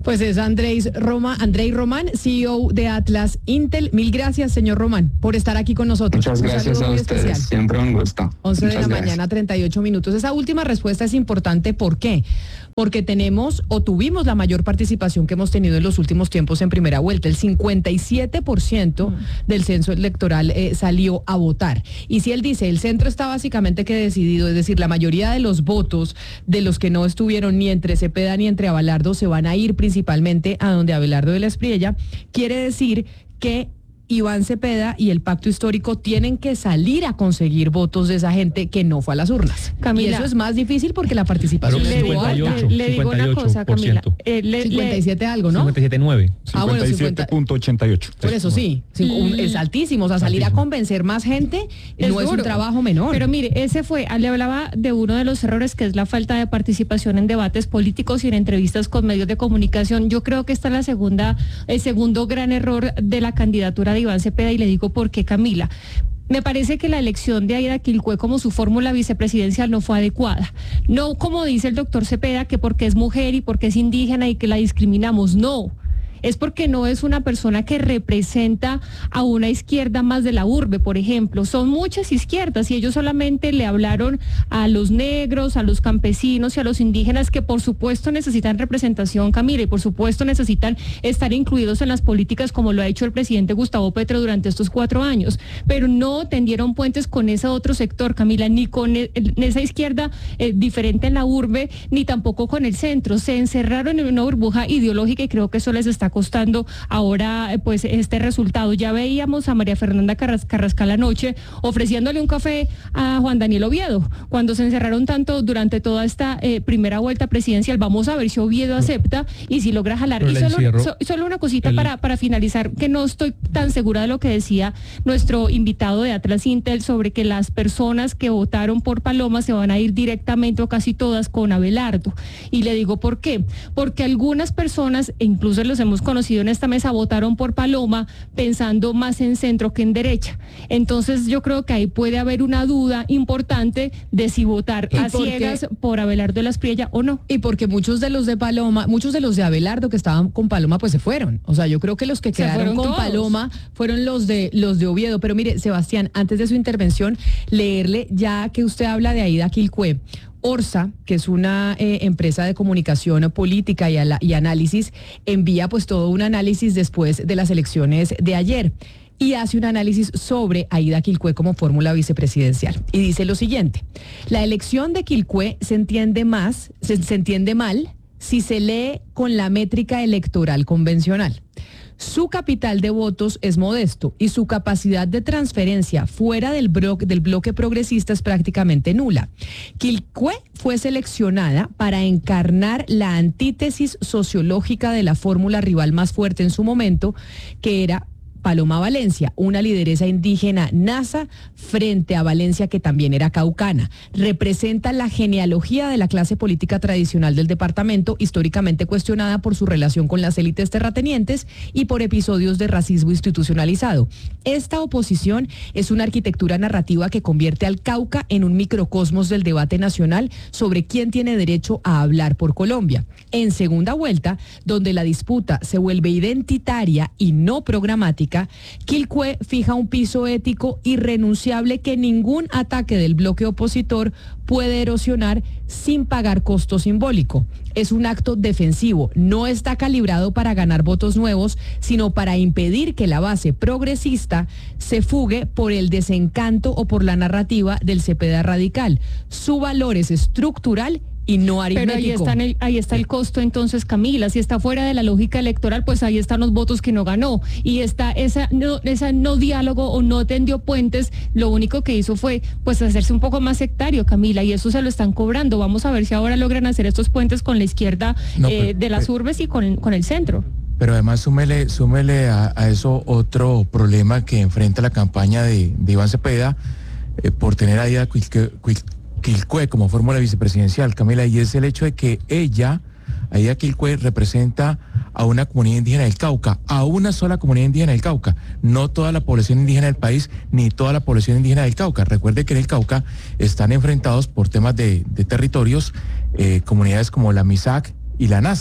Pues es Andrés Roma, Andrei Román, C E O de Atlas Intel. Mil gracias, señor Román, por estar aquí con nosotros. Muchas gracias a ustedes, especial. Siempre un gusto. once Muchas de la gracias. mañana, treinta y ocho minutos. Esa última respuesta es importante, ¿por qué? Porque tenemos o tuvimos la mayor participación que hemos tenido en los últimos tiempos en primera vuelta. El cincuenta y siete por ciento mm. del censo electoral eh, salió a votar. Y si él dice, el centro está básicamente que decidido, es decir, la mayoría de los votos de los que no estuvieron ni entre Cepeda ni entre Abelardo se van a ir principalmente a donde Abelardo de la Espriella, quiere decir que Iván Cepeda y el pacto histórico tienen que salir a conseguir votos de esa gente que no fue a las urnas. Camila, y eso es más difícil porque la participación Claro, es cincuenta y ocho, le, le digo una cosa, Camila. Eh, le, cincuenta y siete algo, ¿no? cincuenta y siete punto nueve. Ah, bueno, cincuenta y siete punto ochenta y ocho. Por eso sí, sí un, es altísimo. O sea, salir altísimo. a convencer más gente es no es duro. un trabajo menor. Pero mire, ese fue, le hablaba de uno de los errores que es la falta de participación en debates políticos y en entrevistas con medios de comunicación. Yo creo que esta es la segunda, el segundo gran error de la candidatura de Iván Cepeda, y le digo por qué, Camila. Me parece que la elección de Aida Quilcue como su fórmula vicepresidencial no fue adecuada. No como dice el doctor Cepeda, que porque es mujer y porque es indígena y que la discriminamos. No. Es porque no es una persona que representa a una izquierda más de la urbe, por ejemplo. Son muchas izquierdas y ellos solamente le hablaron a los negros, a los campesinos y a los indígenas, que por supuesto necesitan representación, Camila, y por supuesto necesitan estar incluidos en las políticas como lo ha hecho el presidente Gustavo Petro durante estos cuatro años. Pero no tendieron puentes con ese otro sector, Camila, ni con el, esa izquierda eh, diferente en la urbe, ni tampoco con el centro. Se encerraron en una burbuja ideológica y creo que eso les está costando ahora pues este resultado. Ya veíamos a María Fernanda Carras- Carrascal anoche ofreciéndole un café a Juan Daniel Oviedo cuando se encerraron tanto durante toda esta eh, primera vuelta presidencial. Vamos a ver si Oviedo acepta y si logra jalar. Pero Y el solo, encierro- so- solo una cosita el- para, para finalizar, que no estoy tan segura de lo que decía nuestro invitado de Atlas Intel sobre que las personas que votaron por Paloma se van a ir directamente o casi todas con Abelardo. Y le digo por qué. Porque algunas personas, e incluso los hemos conocido en esta mesa, votaron por Paloma pensando más en centro que en derecha. Entonces yo creo que ahí puede haber una duda importante de si votar ¿Y a por ciegas qué? por Abelardo de la Espriella o no. Y porque muchos de los de Paloma, muchos de los de Abelardo que estaban con Paloma, pues se fueron. O sea, yo creo que los que Se quedaron fueron con todos. Paloma fueron los de los de Oviedo. Pero mire, Sebastián, antes de su intervención, leerle, ya que usted habla de Aida Quilcue, Orsa, que es una eh, empresa de comunicación política y, ala- y análisis, envía pues todo un análisis después de las elecciones de ayer y hace un análisis sobre Aida Quilcue como fórmula vicepresidencial. Y dice lo siguiente: la elección de Quilcue se entiende más, se, se entiende mal si se lee con la métrica electoral convencional. Su capital de votos es modesto y su capacidad de transferencia fuera del, blo- del bloque progresista es prácticamente nula. Quilcue fue seleccionada para encarnar la antítesis sociológica de la fórmula rival más fuerte en su momento, que era Paloma Valencia, una lideresa indígena nasa frente a Valencia, que también era caucana. Representa la genealogía de la clase política tradicional del departamento, históricamente cuestionada por su relación con las élites terratenientes y por episodios de racismo institucionalizado. Esta oposición es una arquitectura narrativa que convierte al Cauca en un microcosmos del debate nacional sobre quién tiene derecho a hablar por Colombia. En segunda vuelta, donde la disputa se vuelve identitaria y no programática, Quilcue fija un piso ético irrenunciable que ningún ataque del bloque opositor puede erosionar sin pagar costo simbólico. Es un acto defensivo, no está calibrado para ganar votos nuevos, sino para impedir que la base progresista se fugue por el desencanto o por la narrativa del Cepeda radical. Su valor es estructural y no aritmético. Pero ahí está, en el, ahí está el costo entonces, Camila. Si está fuera de la lógica electoral, pues ahí están los votos que no ganó. Y está esa no, esa no diálogo o no tendió puentes, lo único que hizo fue pues hacerse un poco más sectario, Camila, y eso se lo están cobrando. Vamos a ver si ahora logran hacer estos puentes con la izquierda No, eh, pero- de las pero- urbes y con, con el centro. Pero además súmele, súmele a, a eso otro problema que enfrenta la campaña de, de Iván Cepeda eh, por tener a Aida Quilcue, Quil- Quilcue como fórmula vicepresidencial, Camila, y es el hecho de que ella, Aida Quilcue, representa a una comunidad indígena del Cauca, a una sola comunidad indígena del Cauca, no toda la población indígena del país, ni toda la población indígena del Cauca. Recuerde que en el Cauca están enfrentados por temas de, de territorios, eh, comunidades como la MISAC y la NASA,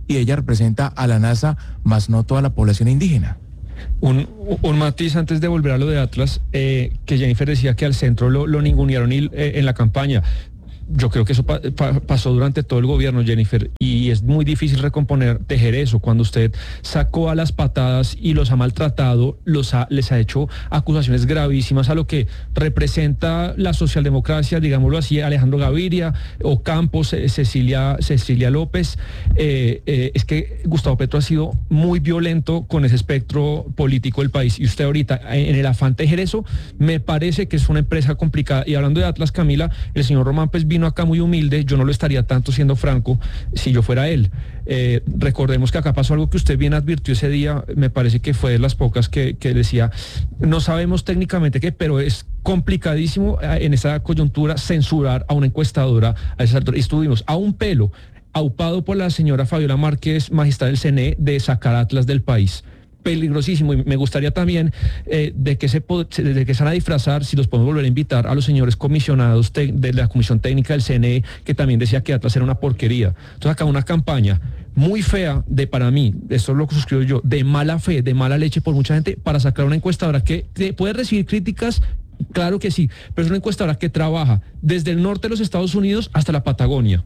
y ella representa a la NASA, más no toda la población indígena. Un, un matiz antes de volver a lo de Atlas, eh, que Jennifer decía que al centro lo, lo ningunearon y, eh, en la campaña. Yo creo que eso pa pa pasó durante todo el gobierno, Jennifer, y es muy difícil recomponer, tejer eso. Cuando usted sacó a las patadas y los ha maltratado, los ha, les ha hecho acusaciones gravísimas a lo que representa la socialdemocracia, digámoslo así, Alejandro Gaviria, Ocampos, eh, Cecilia, Cecilia López. Eh, eh, es que Gustavo Petro ha sido muy violento con ese espectro político del país. Y usted ahorita, en el afán de tejer eso, me parece que es una empresa complicada. Y hablando de Atlas, Camila, el señor Román pues vino acá muy humilde, yo no lo estaría tanto siendo franco si yo fuera él. Eh, recordemos que acá pasó algo que usted bien advirtió ese día, me parece que fue de las pocas que, que decía, no sabemos técnicamente qué, pero es complicadísimo en esta coyuntura censurar a una encuestadora a esas alturas. Estuvimos a un pelo, aupado por la señora Fabiola Márquez, magistrada del C N E, de sacar Atlas del país. Peligrosísimo, y me gustaría también eh, de que se de que se van a disfrazar, si los podemos volver a invitar a los señores comisionados de la Comisión Técnica del C N E, que también decía que Atlas era una porquería. Entonces acá una campaña muy fea de, para mí, esto es lo que suscribo yo, de mala fe, de mala leche por mucha gente, para sacar una encuestadora que puede recibir críticas. Claro que sí, pero es una encuestadora que trabaja desde el norte de los Estados Unidos hasta la Patagonia.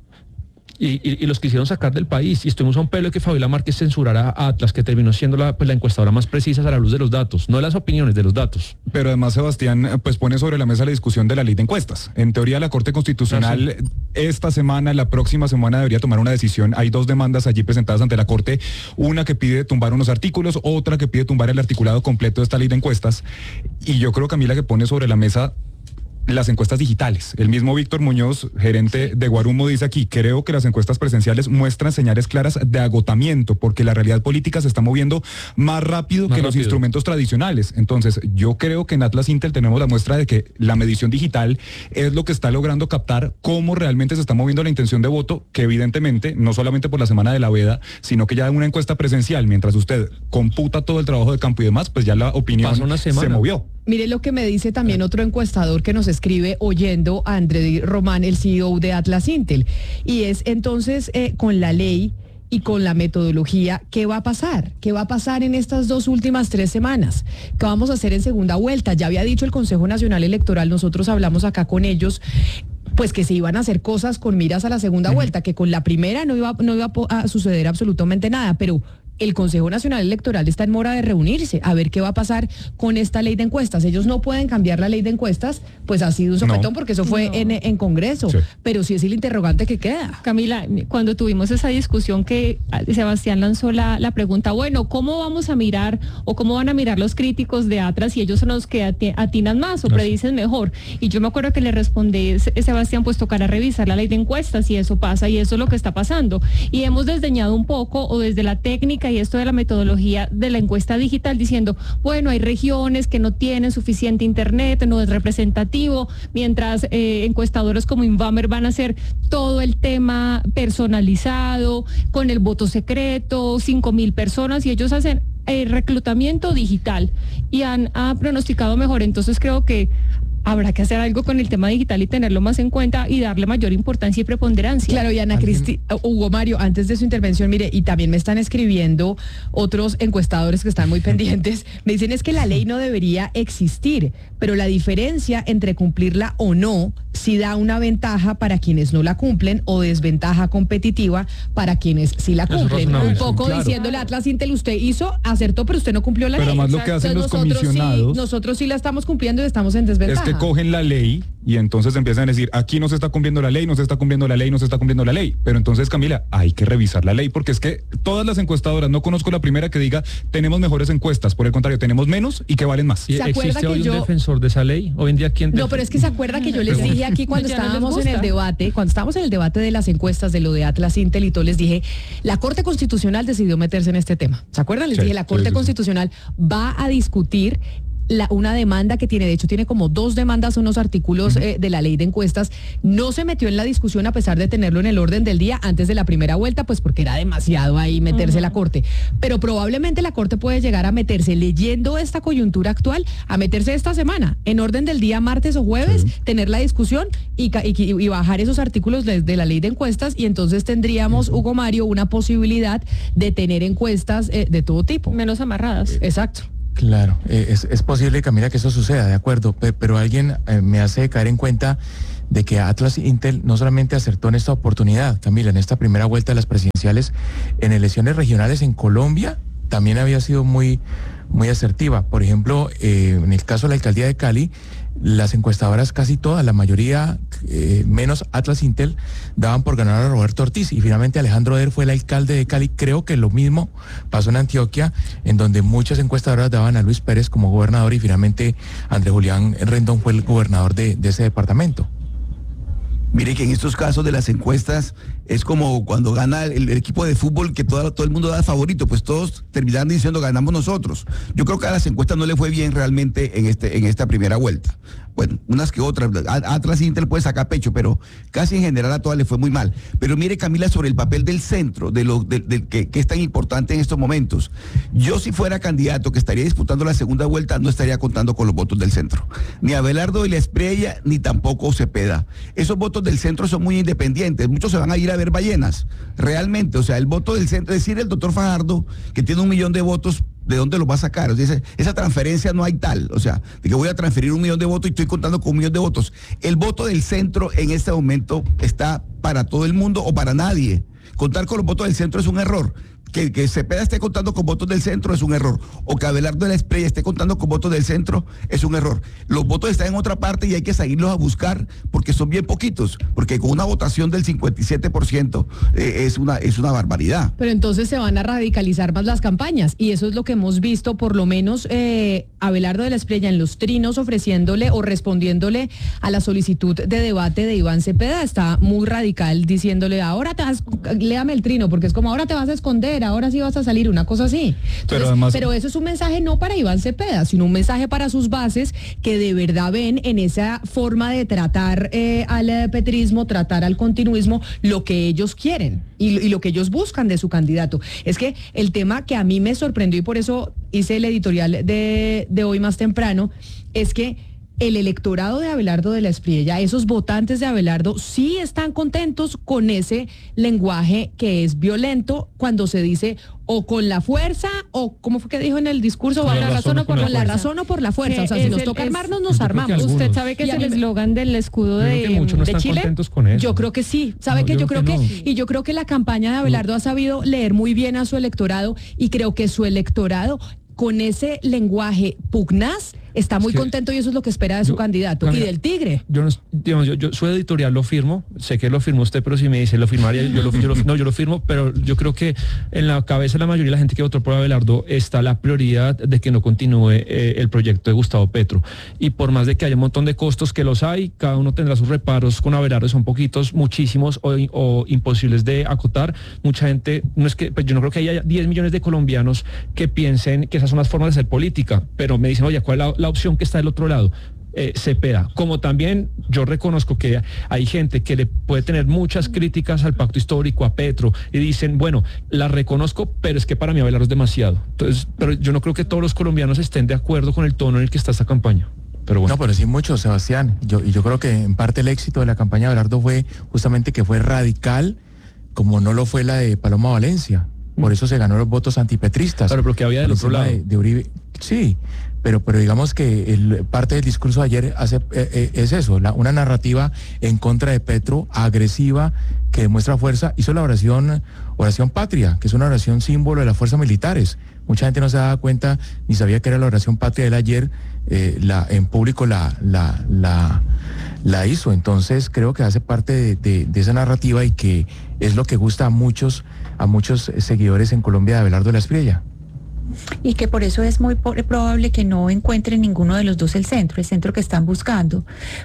Y, y, y los quisieron sacar del país, y estuvimos a un pelo de que Fabiola Márquez censurara a Atlas, que terminó siendo la, pues, la encuestadora más precisa a la luz de los datos, no de las opiniones, de los datos. Pero además, Sebastián, pues pone sobre la mesa la discusión de la ley de encuestas. En teoría, la Corte Constitucional ah, sí. esta semana, la próxima semana, debería tomar una decisión. Hay dos demandas allí presentadas ante la Corte, una que pide tumbar unos artículos, otra que pide tumbar el articulado completo de esta ley de encuestas. Y yo creo, Camila, que pone sobre la mesa las encuestas digitales. El mismo Víctor Muñoz, gerente de Guarumo, dice aquí: creo que las encuestas presenciales muestran señales claras de agotamiento, porque la realidad política se está moviendo más rápido más que rápido. los instrumentos tradicionales. Entonces, yo creo que en Atlas Intel tenemos la muestra de que la medición digital es lo que está logrando captar cómo realmente se está moviendo la intención de voto, que evidentemente, no solamente por la semana de la veda, sino que ya en una encuesta presencial, mientras usted computa todo el trabajo de campo y demás, pues ya la opinión se movió. Mire lo que me dice también otro encuestador que nos escribe oyendo a André Román, el C E O de Atlas Intel. Y es entonces eh, con la ley y con la metodología, ¿qué va a pasar? ¿Qué va a pasar en estas dos últimas tres semanas? ¿Qué vamos a hacer en segunda vuelta? Ya había dicho el Consejo Nacional Electoral, nosotros hablamos acá con ellos, pues que se iban a hacer cosas con miras a la segunda uh-huh. vuelta, que con la primera no iba, no iba a suceder absolutamente nada, pero el Consejo Nacional Electoral está en mora de reunirse a ver qué va a pasar con esta ley de encuestas. Ellos no pueden cambiar la ley de encuestas, pues ha sido un sopetón no. porque eso fue no. en, en Congreso, sí. pero sí es el interrogante que queda. Camila, cuando tuvimos esa discusión que Sebastián lanzó la, la pregunta, bueno, ¿cómo vamos a mirar o cómo van a mirar los críticos de Atlas si ellos son los que atinan más o no predicen mejor? Y yo me acuerdo que le respondí, Sebastián, pues tocará revisar la ley de encuestas y eso pasa y eso es lo que está pasando. Y hemos desdeñado un poco o desde la técnica y esto de la metodología de la encuesta digital diciendo, bueno, hay regiones que no tienen suficiente internet, no es representativo, mientras eh, encuestadores como Invamer van a hacer todo el tema personalizado, con el voto secreto, cinco mil personas, y ellos hacen el reclutamiento digital y han ha pronosticado mejor. Entonces creo que habrá que hacer algo con el tema digital y tenerlo más en cuenta y darle mayor importancia y preponderancia. Claro, y Ana Cristi, Hugo Mario, antes de su intervención, mire, y también me están escribiendo otros encuestadores que están muy pendientes, me dicen es que la ley no debería existir, pero la diferencia entre cumplirla o no sí da una ventaja para quienes no la cumplen o desventaja competitiva para quienes sí la cumplen. Un poco claro. diciéndole a Atlas Intel, usted hizo, acertó, pero usted no cumplió la pero ley. Pero además lo que hacen los nosotros comisionados... Sí, nosotros sí la estamos cumpliendo y estamos en desventaja. Es que cogen la ley y entonces empiezan a decir, aquí no se está cumpliendo la ley, no se está cumpliendo la ley, no se está cumpliendo la ley. Pero entonces, Camila, hay que revisar la ley, porque es que todas las encuestadoras, no conozco la primera que diga, tenemos mejores encuestas, por el contrario, tenemos menos y que valen más. ¿Y ¿Existe hoy yo... un defensor de esa ley? Hoy en día, ¿quién? No, pero es que se acuerda que yo les dije aquí cuando estábamos en el debate, cuando estábamos en el debate de las encuestas de lo de Atlas Intel y todo, les dije, la Corte Constitucional decidió meterse en este tema. ¿Se acuerdan? Les sí, dije, la Corte sí, sí, Constitucional sí. va a discutir la, una demanda que tiene, de hecho tiene como dos demandas, unos artículos uh-huh. eh, de la ley de encuestas, no se metió en la discusión a pesar de tenerlo en el orden del día antes de la primera vuelta, pues porque era demasiado ahí meterse uh-huh. la Corte. Pero probablemente la Corte puede llegar a meterse, leyendo esta coyuntura actual, a meterse esta semana, en orden del día martes o jueves, sí. tener la discusión y, y, y bajar esos artículos de, de la ley de encuestas, y entonces tendríamos, uh-huh. Hugo Mario, una posibilidad de tener encuestas eh, de todo tipo. Menos amarradas. Exacto. Claro, eh, es, es posible, Camila, que eso suceda, de acuerdo, pero, pero alguien eh, me hace caer en cuenta de que Atlas Intel no solamente acertó en esta oportunidad, Camila, en esta primera vuelta de las presidenciales, en elecciones regionales en Colombia también había sido muy, muy asertiva. Por ejemplo, eh, en el caso de la alcaldía de Cali, las encuestadoras casi todas, la mayoría, eh, menos Atlas Intel, daban por ganar a Roberto Ortiz, y finalmente Alejandro Der fue el alcalde de Cali. Creo que lo mismo pasó en Antioquia, en donde muchas encuestadoras daban a Luis Pérez como gobernador, y finalmente Andrés Julián Rendón fue el gobernador de, de ese departamento. Mire que en estos casos de las encuestas es como cuando gana el, el equipo de fútbol, que todo, todo el mundo da favorito, pues todos terminan diciendo ganamos nosotros. Yo creo que a las encuestas no le fue bien realmente en este en esta primera vuelta. Bueno, unas que otras, Atlas Intel puede sacar pecho, pero casi en general a todas le fue muy mal. Pero mire, Camila, sobre el papel del centro, de lo de, de, que, que es tan importante en estos momentos. Yo, si fuera candidato que estaría disputando la segunda vuelta, no estaría contando con los votos del centro. Ni Abelardo de la Espriella, ni tampoco Cepeda. Esos votos del centro son muy independientes. Muchos se van a ir a ver ballenas, realmente. O sea, el voto del centro, es decir, el doctor Fajardo, que tiene un millón de votos, ¿de dónde lo va a sacar? O sea, esa, esa transferencia no hay tal, o sea, de que voy a transferir un millón de votos y estoy contando con un millón de votos. El voto del centro en este momento está para todo el mundo o para nadie. Contar con los votos del centro es un error. Que, que Cepeda esté contando con votos del centro es un error. O que Abelardo de la Espriella esté contando con votos del centro es un error. Los votos están en otra parte y hay que seguirlos a buscar porque son bien poquitos. Porque con una votación del cincuenta y siete por ciento eh, es, una, es una barbaridad. Pero entonces se van a radicalizar más las campañas, y eso es lo que hemos visto, por lo menos eh, Abelardo de la Espriella en los trinos ofreciéndole o respondiéndole a la solicitud de debate de Iván Cepeda. Está muy radical diciéndole, ahora te vas, léame el trino, porque es como ahora te vas a esconder, ahora sí vas a salir, una cosa así. Entonces, pero, además, pero eso es un mensaje no para Iván Cepeda, sino un mensaje para sus bases que de verdad ven en esa forma de tratar eh, al petrismo, tratar al continuismo, lo que ellos quieren y, y lo que ellos buscan de su candidato. Es que el tema que a mí me sorprendió, y por eso hice el editorial de, de hoy más temprano, es que el electorado de Abelardo de la Espriella, esos votantes de Abelardo, sí están contentos con ese lenguaje que es violento cuando se dice o con la fuerza, o ¿cómo fue que dijo en el discurso? Con la razón o por la la razón o por la fuerza. O sea, si nos toca armarnos, nos armamos. Usted sabe que es el eslogan del escudo de, no de Chile. Con eso. Yo creo que sí. ¿Sabe no, que yo, yo creo que, que, no. y yo creo que la campaña de Abelardo no. ha sabido leer muy bien a su electorado, y creo que su electorado, con ese lenguaje pugnaz, está muy es que, contento, y eso es lo que espera de su yo, candidato. Camila, y del Tigre. Yo, no, digamos, yo, yo su editorial lo firmo, sé que lo firmó usted, pero si me dice lo firmaría, yo lo, yo lo, no, yo lo firmo, pero yo creo que en la cabeza de la mayoría de la gente que votó por Abelardo está la prioridad de que no continúe eh, el proyecto de Gustavo Petro. Y por más de que haya un montón de costos, que los hay, cada uno tendrá sus reparos con Abelardo, son poquitos, muchísimos o, o imposibles de acotar. Mucha gente, no es que, pues yo no creo que haya diez millones de colombianos que piensen que esas son las formas de hacer política, pero me dicen, oye, ¿cuál es la, la opción que está del otro lado? Eh, Cepeda. Como también yo reconozco que hay gente que le puede tener muchas críticas al pacto histórico, a Petro, y dicen, bueno, la reconozco, pero es que para mí Abelardo es demasiado. Entonces, pero yo no creo que todos los colombianos estén de acuerdo con el tono en el que está esta campaña. Pero bueno. No, pero sí mucho, Sebastián. Yo, y yo creo que en parte el éxito de la campaña de Abelardo fue justamente que fue radical, como no lo fue la de Paloma Valencia. Por eso se ganó los votos antipetristas. Claro, pero que había del otro lado. De, de Uribe. Sí, pero, pero digamos que el, parte del discurso de ayer hace, eh, eh, es eso, la, una narrativa en contra de Petro, agresiva, que demuestra fuerza. Hizo la oración, oración patria, que es una oración símbolo de las fuerzas militares. Mucha gente no se daba cuenta ni sabía que era la oración patria. Él ayer eh, la, en público la, la, la, la hizo. Entonces creo que hace parte de, de, de esa narrativa, y que es lo que gusta a muchos, a muchos seguidores en Colombia de Abelardo de la Espriella. Y que por eso es muy probable que no encuentren ninguno de los dos el centro, el centro que están buscando.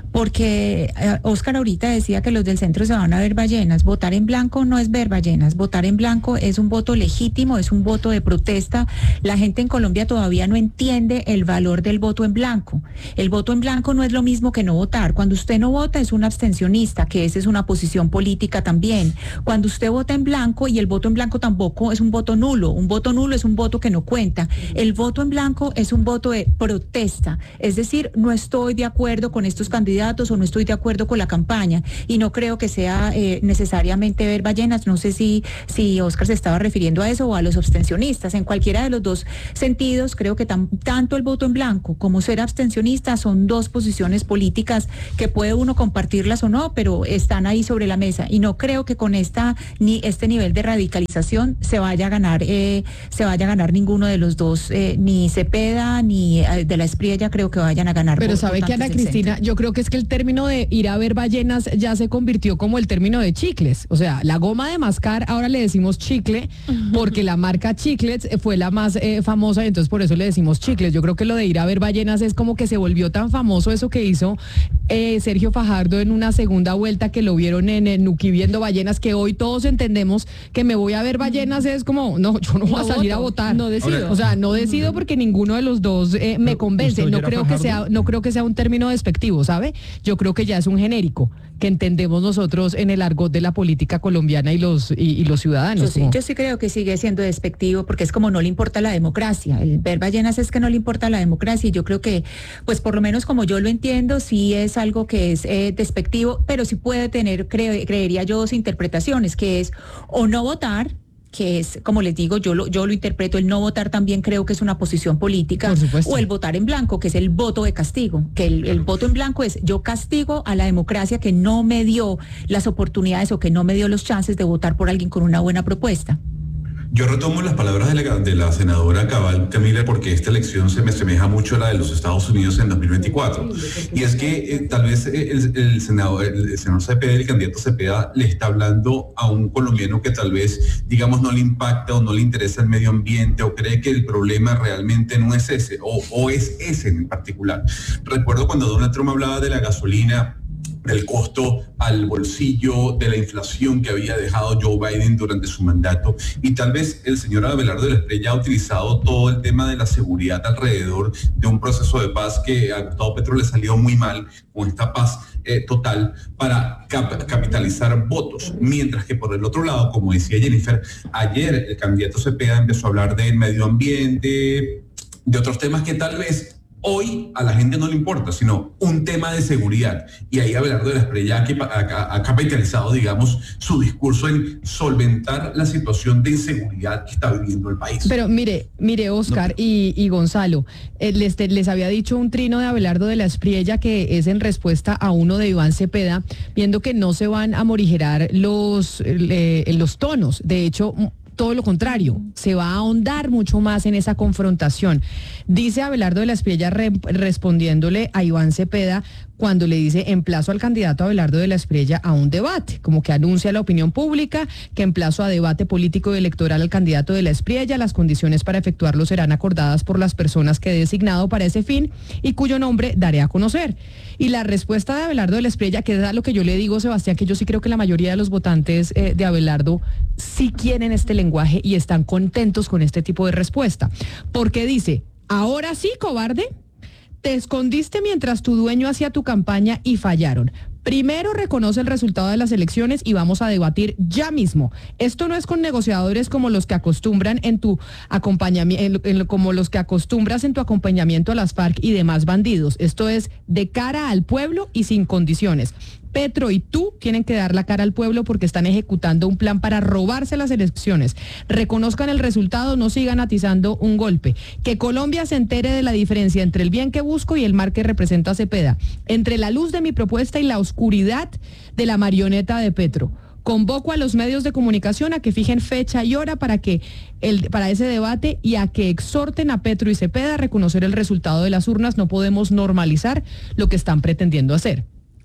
Porque eh, Oscar ahorita decía que los del centro se van a ver ballenas. Votar en blanco no es ver ballenas. Votar en blanco es un voto legítimo, es un voto de protesta. La gente en Colombia todavía no entiende el valor del voto en blanco. El voto en blanco no es lo mismo que no votar. Cuando usted no vota es un abstencionista, que esa es una posición política también. Cuando usted vota en blanco, y el voto en blanco tampoco es un voto nulo. Un voto nulo es un voto que no cuenta. El voto en blanco es un voto de protesta, es decir, no estoy de acuerdo con estos candidatos o no estoy de acuerdo con la campaña, y no creo que sea eh, necesariamente ver ballenas. No sé si, si Oscar se estaba refiriendo a eso o a los abstencionistas. En cualquiera de los dos sentidos, creo que tam, tanto el voto en blanco como ser abstencionista son dos posiciones políticas que puede uno compartirlas o no, pero están ahí sobre la mesa, y no creo que con esta ni este nivel de radicalización se vaya a ganar eh, se vaya a ganar ninguno de los dos, eh, ni Cepeda ni eh, de la Espriella creo que vayan a ganar. Pero sabe que, Ana Cristina, yo creo que es que el término de ir a ver ballenas ya se convirtió como el término de chicles. O sea, la goma de mascar ahora le decimos chicle porque la marca Chiclets fue la más eh, famosa, y entonces por eso le decimos chicles. Yo creo que lo de ir a ver ballenas es como que se volvió tan famoso eso que hizo eh, Sergio Fajardo en una segunda vuelta, que lo vieron en el Nuquí viendo ballenas, que hoy todos entendemos que me voy a ver ballenas es como, no, yo no voy no a salir voto, a votar. No decido. O sea, no decido porque ninguno de los dos eh, me convence. No creo que sea, no creo que sea un término despectivo, ¿sabe? Yo creo que ya es un genérico que entendemos nosotros en el argot de la política colombiana y los y, y los ciudadanos. Yo sí, yo sí creo que sigue siendo despectivo, porque es como no le importa la democracia. El ver ballenas es que no le importa la democracia, y yo creo que, pues por lo menos como yo lo entiendo, sí es algo que es eh, despectivo, pero sí puede tener, cre- creería yo, dos interpretaciones, que es o no votar, que es, como les digo, yo lo, yo lo interpreto, el no votar también creo que es una posición política, o el votar en blanco, que es el voto de castigo, que el, el voto en blanco es yo castigo a la democracia que no me dio las oportunidades o que no me dio los chances de votar por alguien con una buena propuesta. Yo retomo las palabras de la, de la senadora Cabal, Camila, porque esta elección se me asemeja mucho a la de los Estados Unidos en dos mil veinticuatro. Y es que eh, tal vez el, el, senador, el senador Cepeda, el candidato Cepeda, le está hablando a un colombiano que tal vez, digamos, no le impacta o no le interesa el medio ambiente, o cree que el problema realmente no es ese, o, o es ese en particular. Recuerdo cuando Donald Trump hablaba de la gasolina, del costo al bolsillo, de la inflación que había dejado Joe Biden durante su mandato, y tal vez el señor Abelardo de la Espriella ha utilizado todo el tema de la seguridad alrededor de un proceso de paz que a Gustavo Petro le salió muy mal, con esta paz eh, total, para cap- capitalizar votos, mientras que por el otro lado, como decía Jennifer, ayer el candidato Cepeda empezó a hablar del medio ambiente, de otros temas que tal vez hoy a la gente no le importa, sino un tema de seguridad. Y ahí Abelardo de la Espriella ha, ha capitalizado, digamos, su discurso en solventar la situación de inseguridad que está viviendo el país. Pero mire, mire, Oscar no. y, y Gonzalo, eh, les, les había dicho un trino de Abelardo de la Espriella que es en respuesta a uno de Iván Cepeda, viendo que no se van a morigerar los, eh, los tonos. De hecho, todo lo contrario, se va a ahondar mucho más en esa confrontación. Dice Abelardo de la Espriella re, respondiéndole a Iván Cepeda cuando le dice emplazo al candidato Abelardo de la Espriella a un debate, como que anuncia a la opinión pública que emplazo a debate político y electoral al candidato de la Espriella, las condiciones para efectuarlo serán acordadas por las personas que he designado para ese fin y cuyo nombre daré a conocer. Y la respuesta de Abelardo de la Espriella, que es a lo que yo le digo, Sebastián, que yo sí creo que la mayoría de los votantes eh, de Abelardo sí quieren este lenguaje y están contentos con este tipo de respuesta, porque dice, ahora sí, cobarde, te escondiste mientras tu dueño hacía tu campaña y fallaron. Primero reconoce el resultado de las elecciones y vamos a debatir ya mismo. Esto no es con negociadores como los que acostumbran en tu acompañamiento, como los que acostumbras en tu acompañamiento a las FARC y demás bandidos. Esto es de cara al pueblo y sin condiciones. Petro y tú tienen que dar la cara al pueblo porque están ejecutando un plan para robarse las elecciones. Reconozcan el resultado, no sigan atizando un golpe. Que Colombia se entere de la diferencia entre el bien que busco y el mal que representa Cepeda, entre la luz de mi propuesta y la oscuridad de la marioneta de Petro. Convoco a los medios de comunicación a que fijen fecha y hora para que el, para ese debate y a que exhorten a Petro y Cepeda a reconocer el resultado de las urnas. No podemos normalizar lo que están pretendiendo hacer.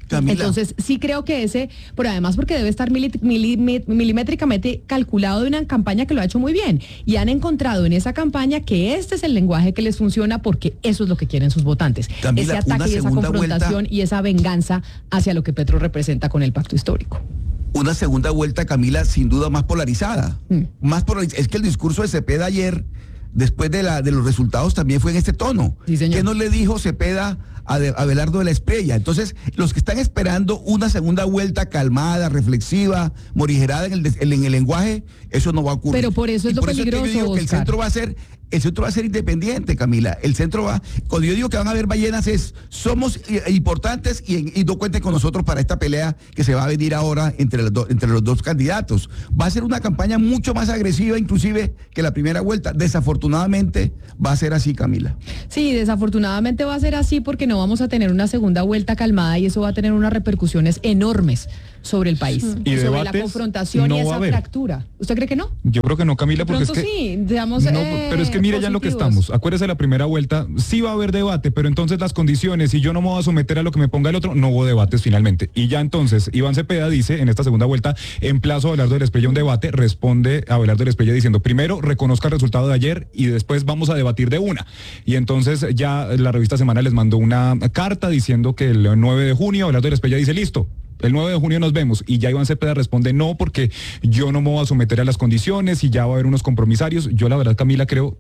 Camila. Entonces, sí creo que ese, pero además porque debe estar mili, mili, milimétricamente calculado de una campaña que lo ha hecho muy bien. Y han encontrado en esa campaña que este es el lenguaje que les funciona porque eso es lo que quieren sus votantes. Camila, ese ataque y esa confrontación vuelta, y esa venganza hacia lo que Petro representa con el pacto histórico. Una segunda vuelta, Camila, sin duda más polarizada. Mm. Más polarizada. Es que el discurso de Cepeda ayer, después de, la, de los resultados, también fue en este tono. Sí, señor. ¿Qué no le dijo Cepeda a, de, a Abelardo de la Espriella? Entonces, los que están esperando una segunda vuelta calmada, reflexiva, morigerada en el, en, en el lenguaje, eso no va a ocurrir. Pero por eso es y lo por peligroso, eso es que yo digo que el centro va a ser el centro va a ser independiente, Camila. El centro va, cuando yo digo que van a haber ballenas es, somos importantes y, y no cuenten con nosotros para esta pelea que se va a venir ahora entre los, do, entre los dos candidatos. Va a ser una campaña mucho más agresiva inclusive que la primera vuelta. Desafortunadamente va a ser así, Camila. Sí, desafortunadamente va a ser así porque no vamos a tener una segunda vuelta calmada y eso va a tener unas repercusiones enormes sobre el país, y sobre la confrontación no y esa fractura. ¿Usted cree que no? Yo creo que no, Camila, porque es que sí, digamos, no, eh, pero es que mire ya en lo que estamos. Acuérdese de la primera vuelta, sí va a haber debate, pero entonces las condiciones, si yo no me voy a someter a lo que me ponga el otro, no hubo debates finalmente. Y ya entonces Iván Cepeda dice en esta segunda vuelta, en plazo a Abelardo de la Espriella un debate, responde a Abelardo de la Espriella diciendo, primero reconozca el resultado de ayer y después vamos a debatir de una. Y entonces ya la revista Semana les mandó una carta diciendo que el nueve de junio Abelardo de la Espriella dice, listo, el nueve de junio nos vemos, y ya Iván Cepeda responde no, porque yo no me voy a someter a las condiciones y ya va a haber unos compromisarios. Yo la verdad, Camila, creo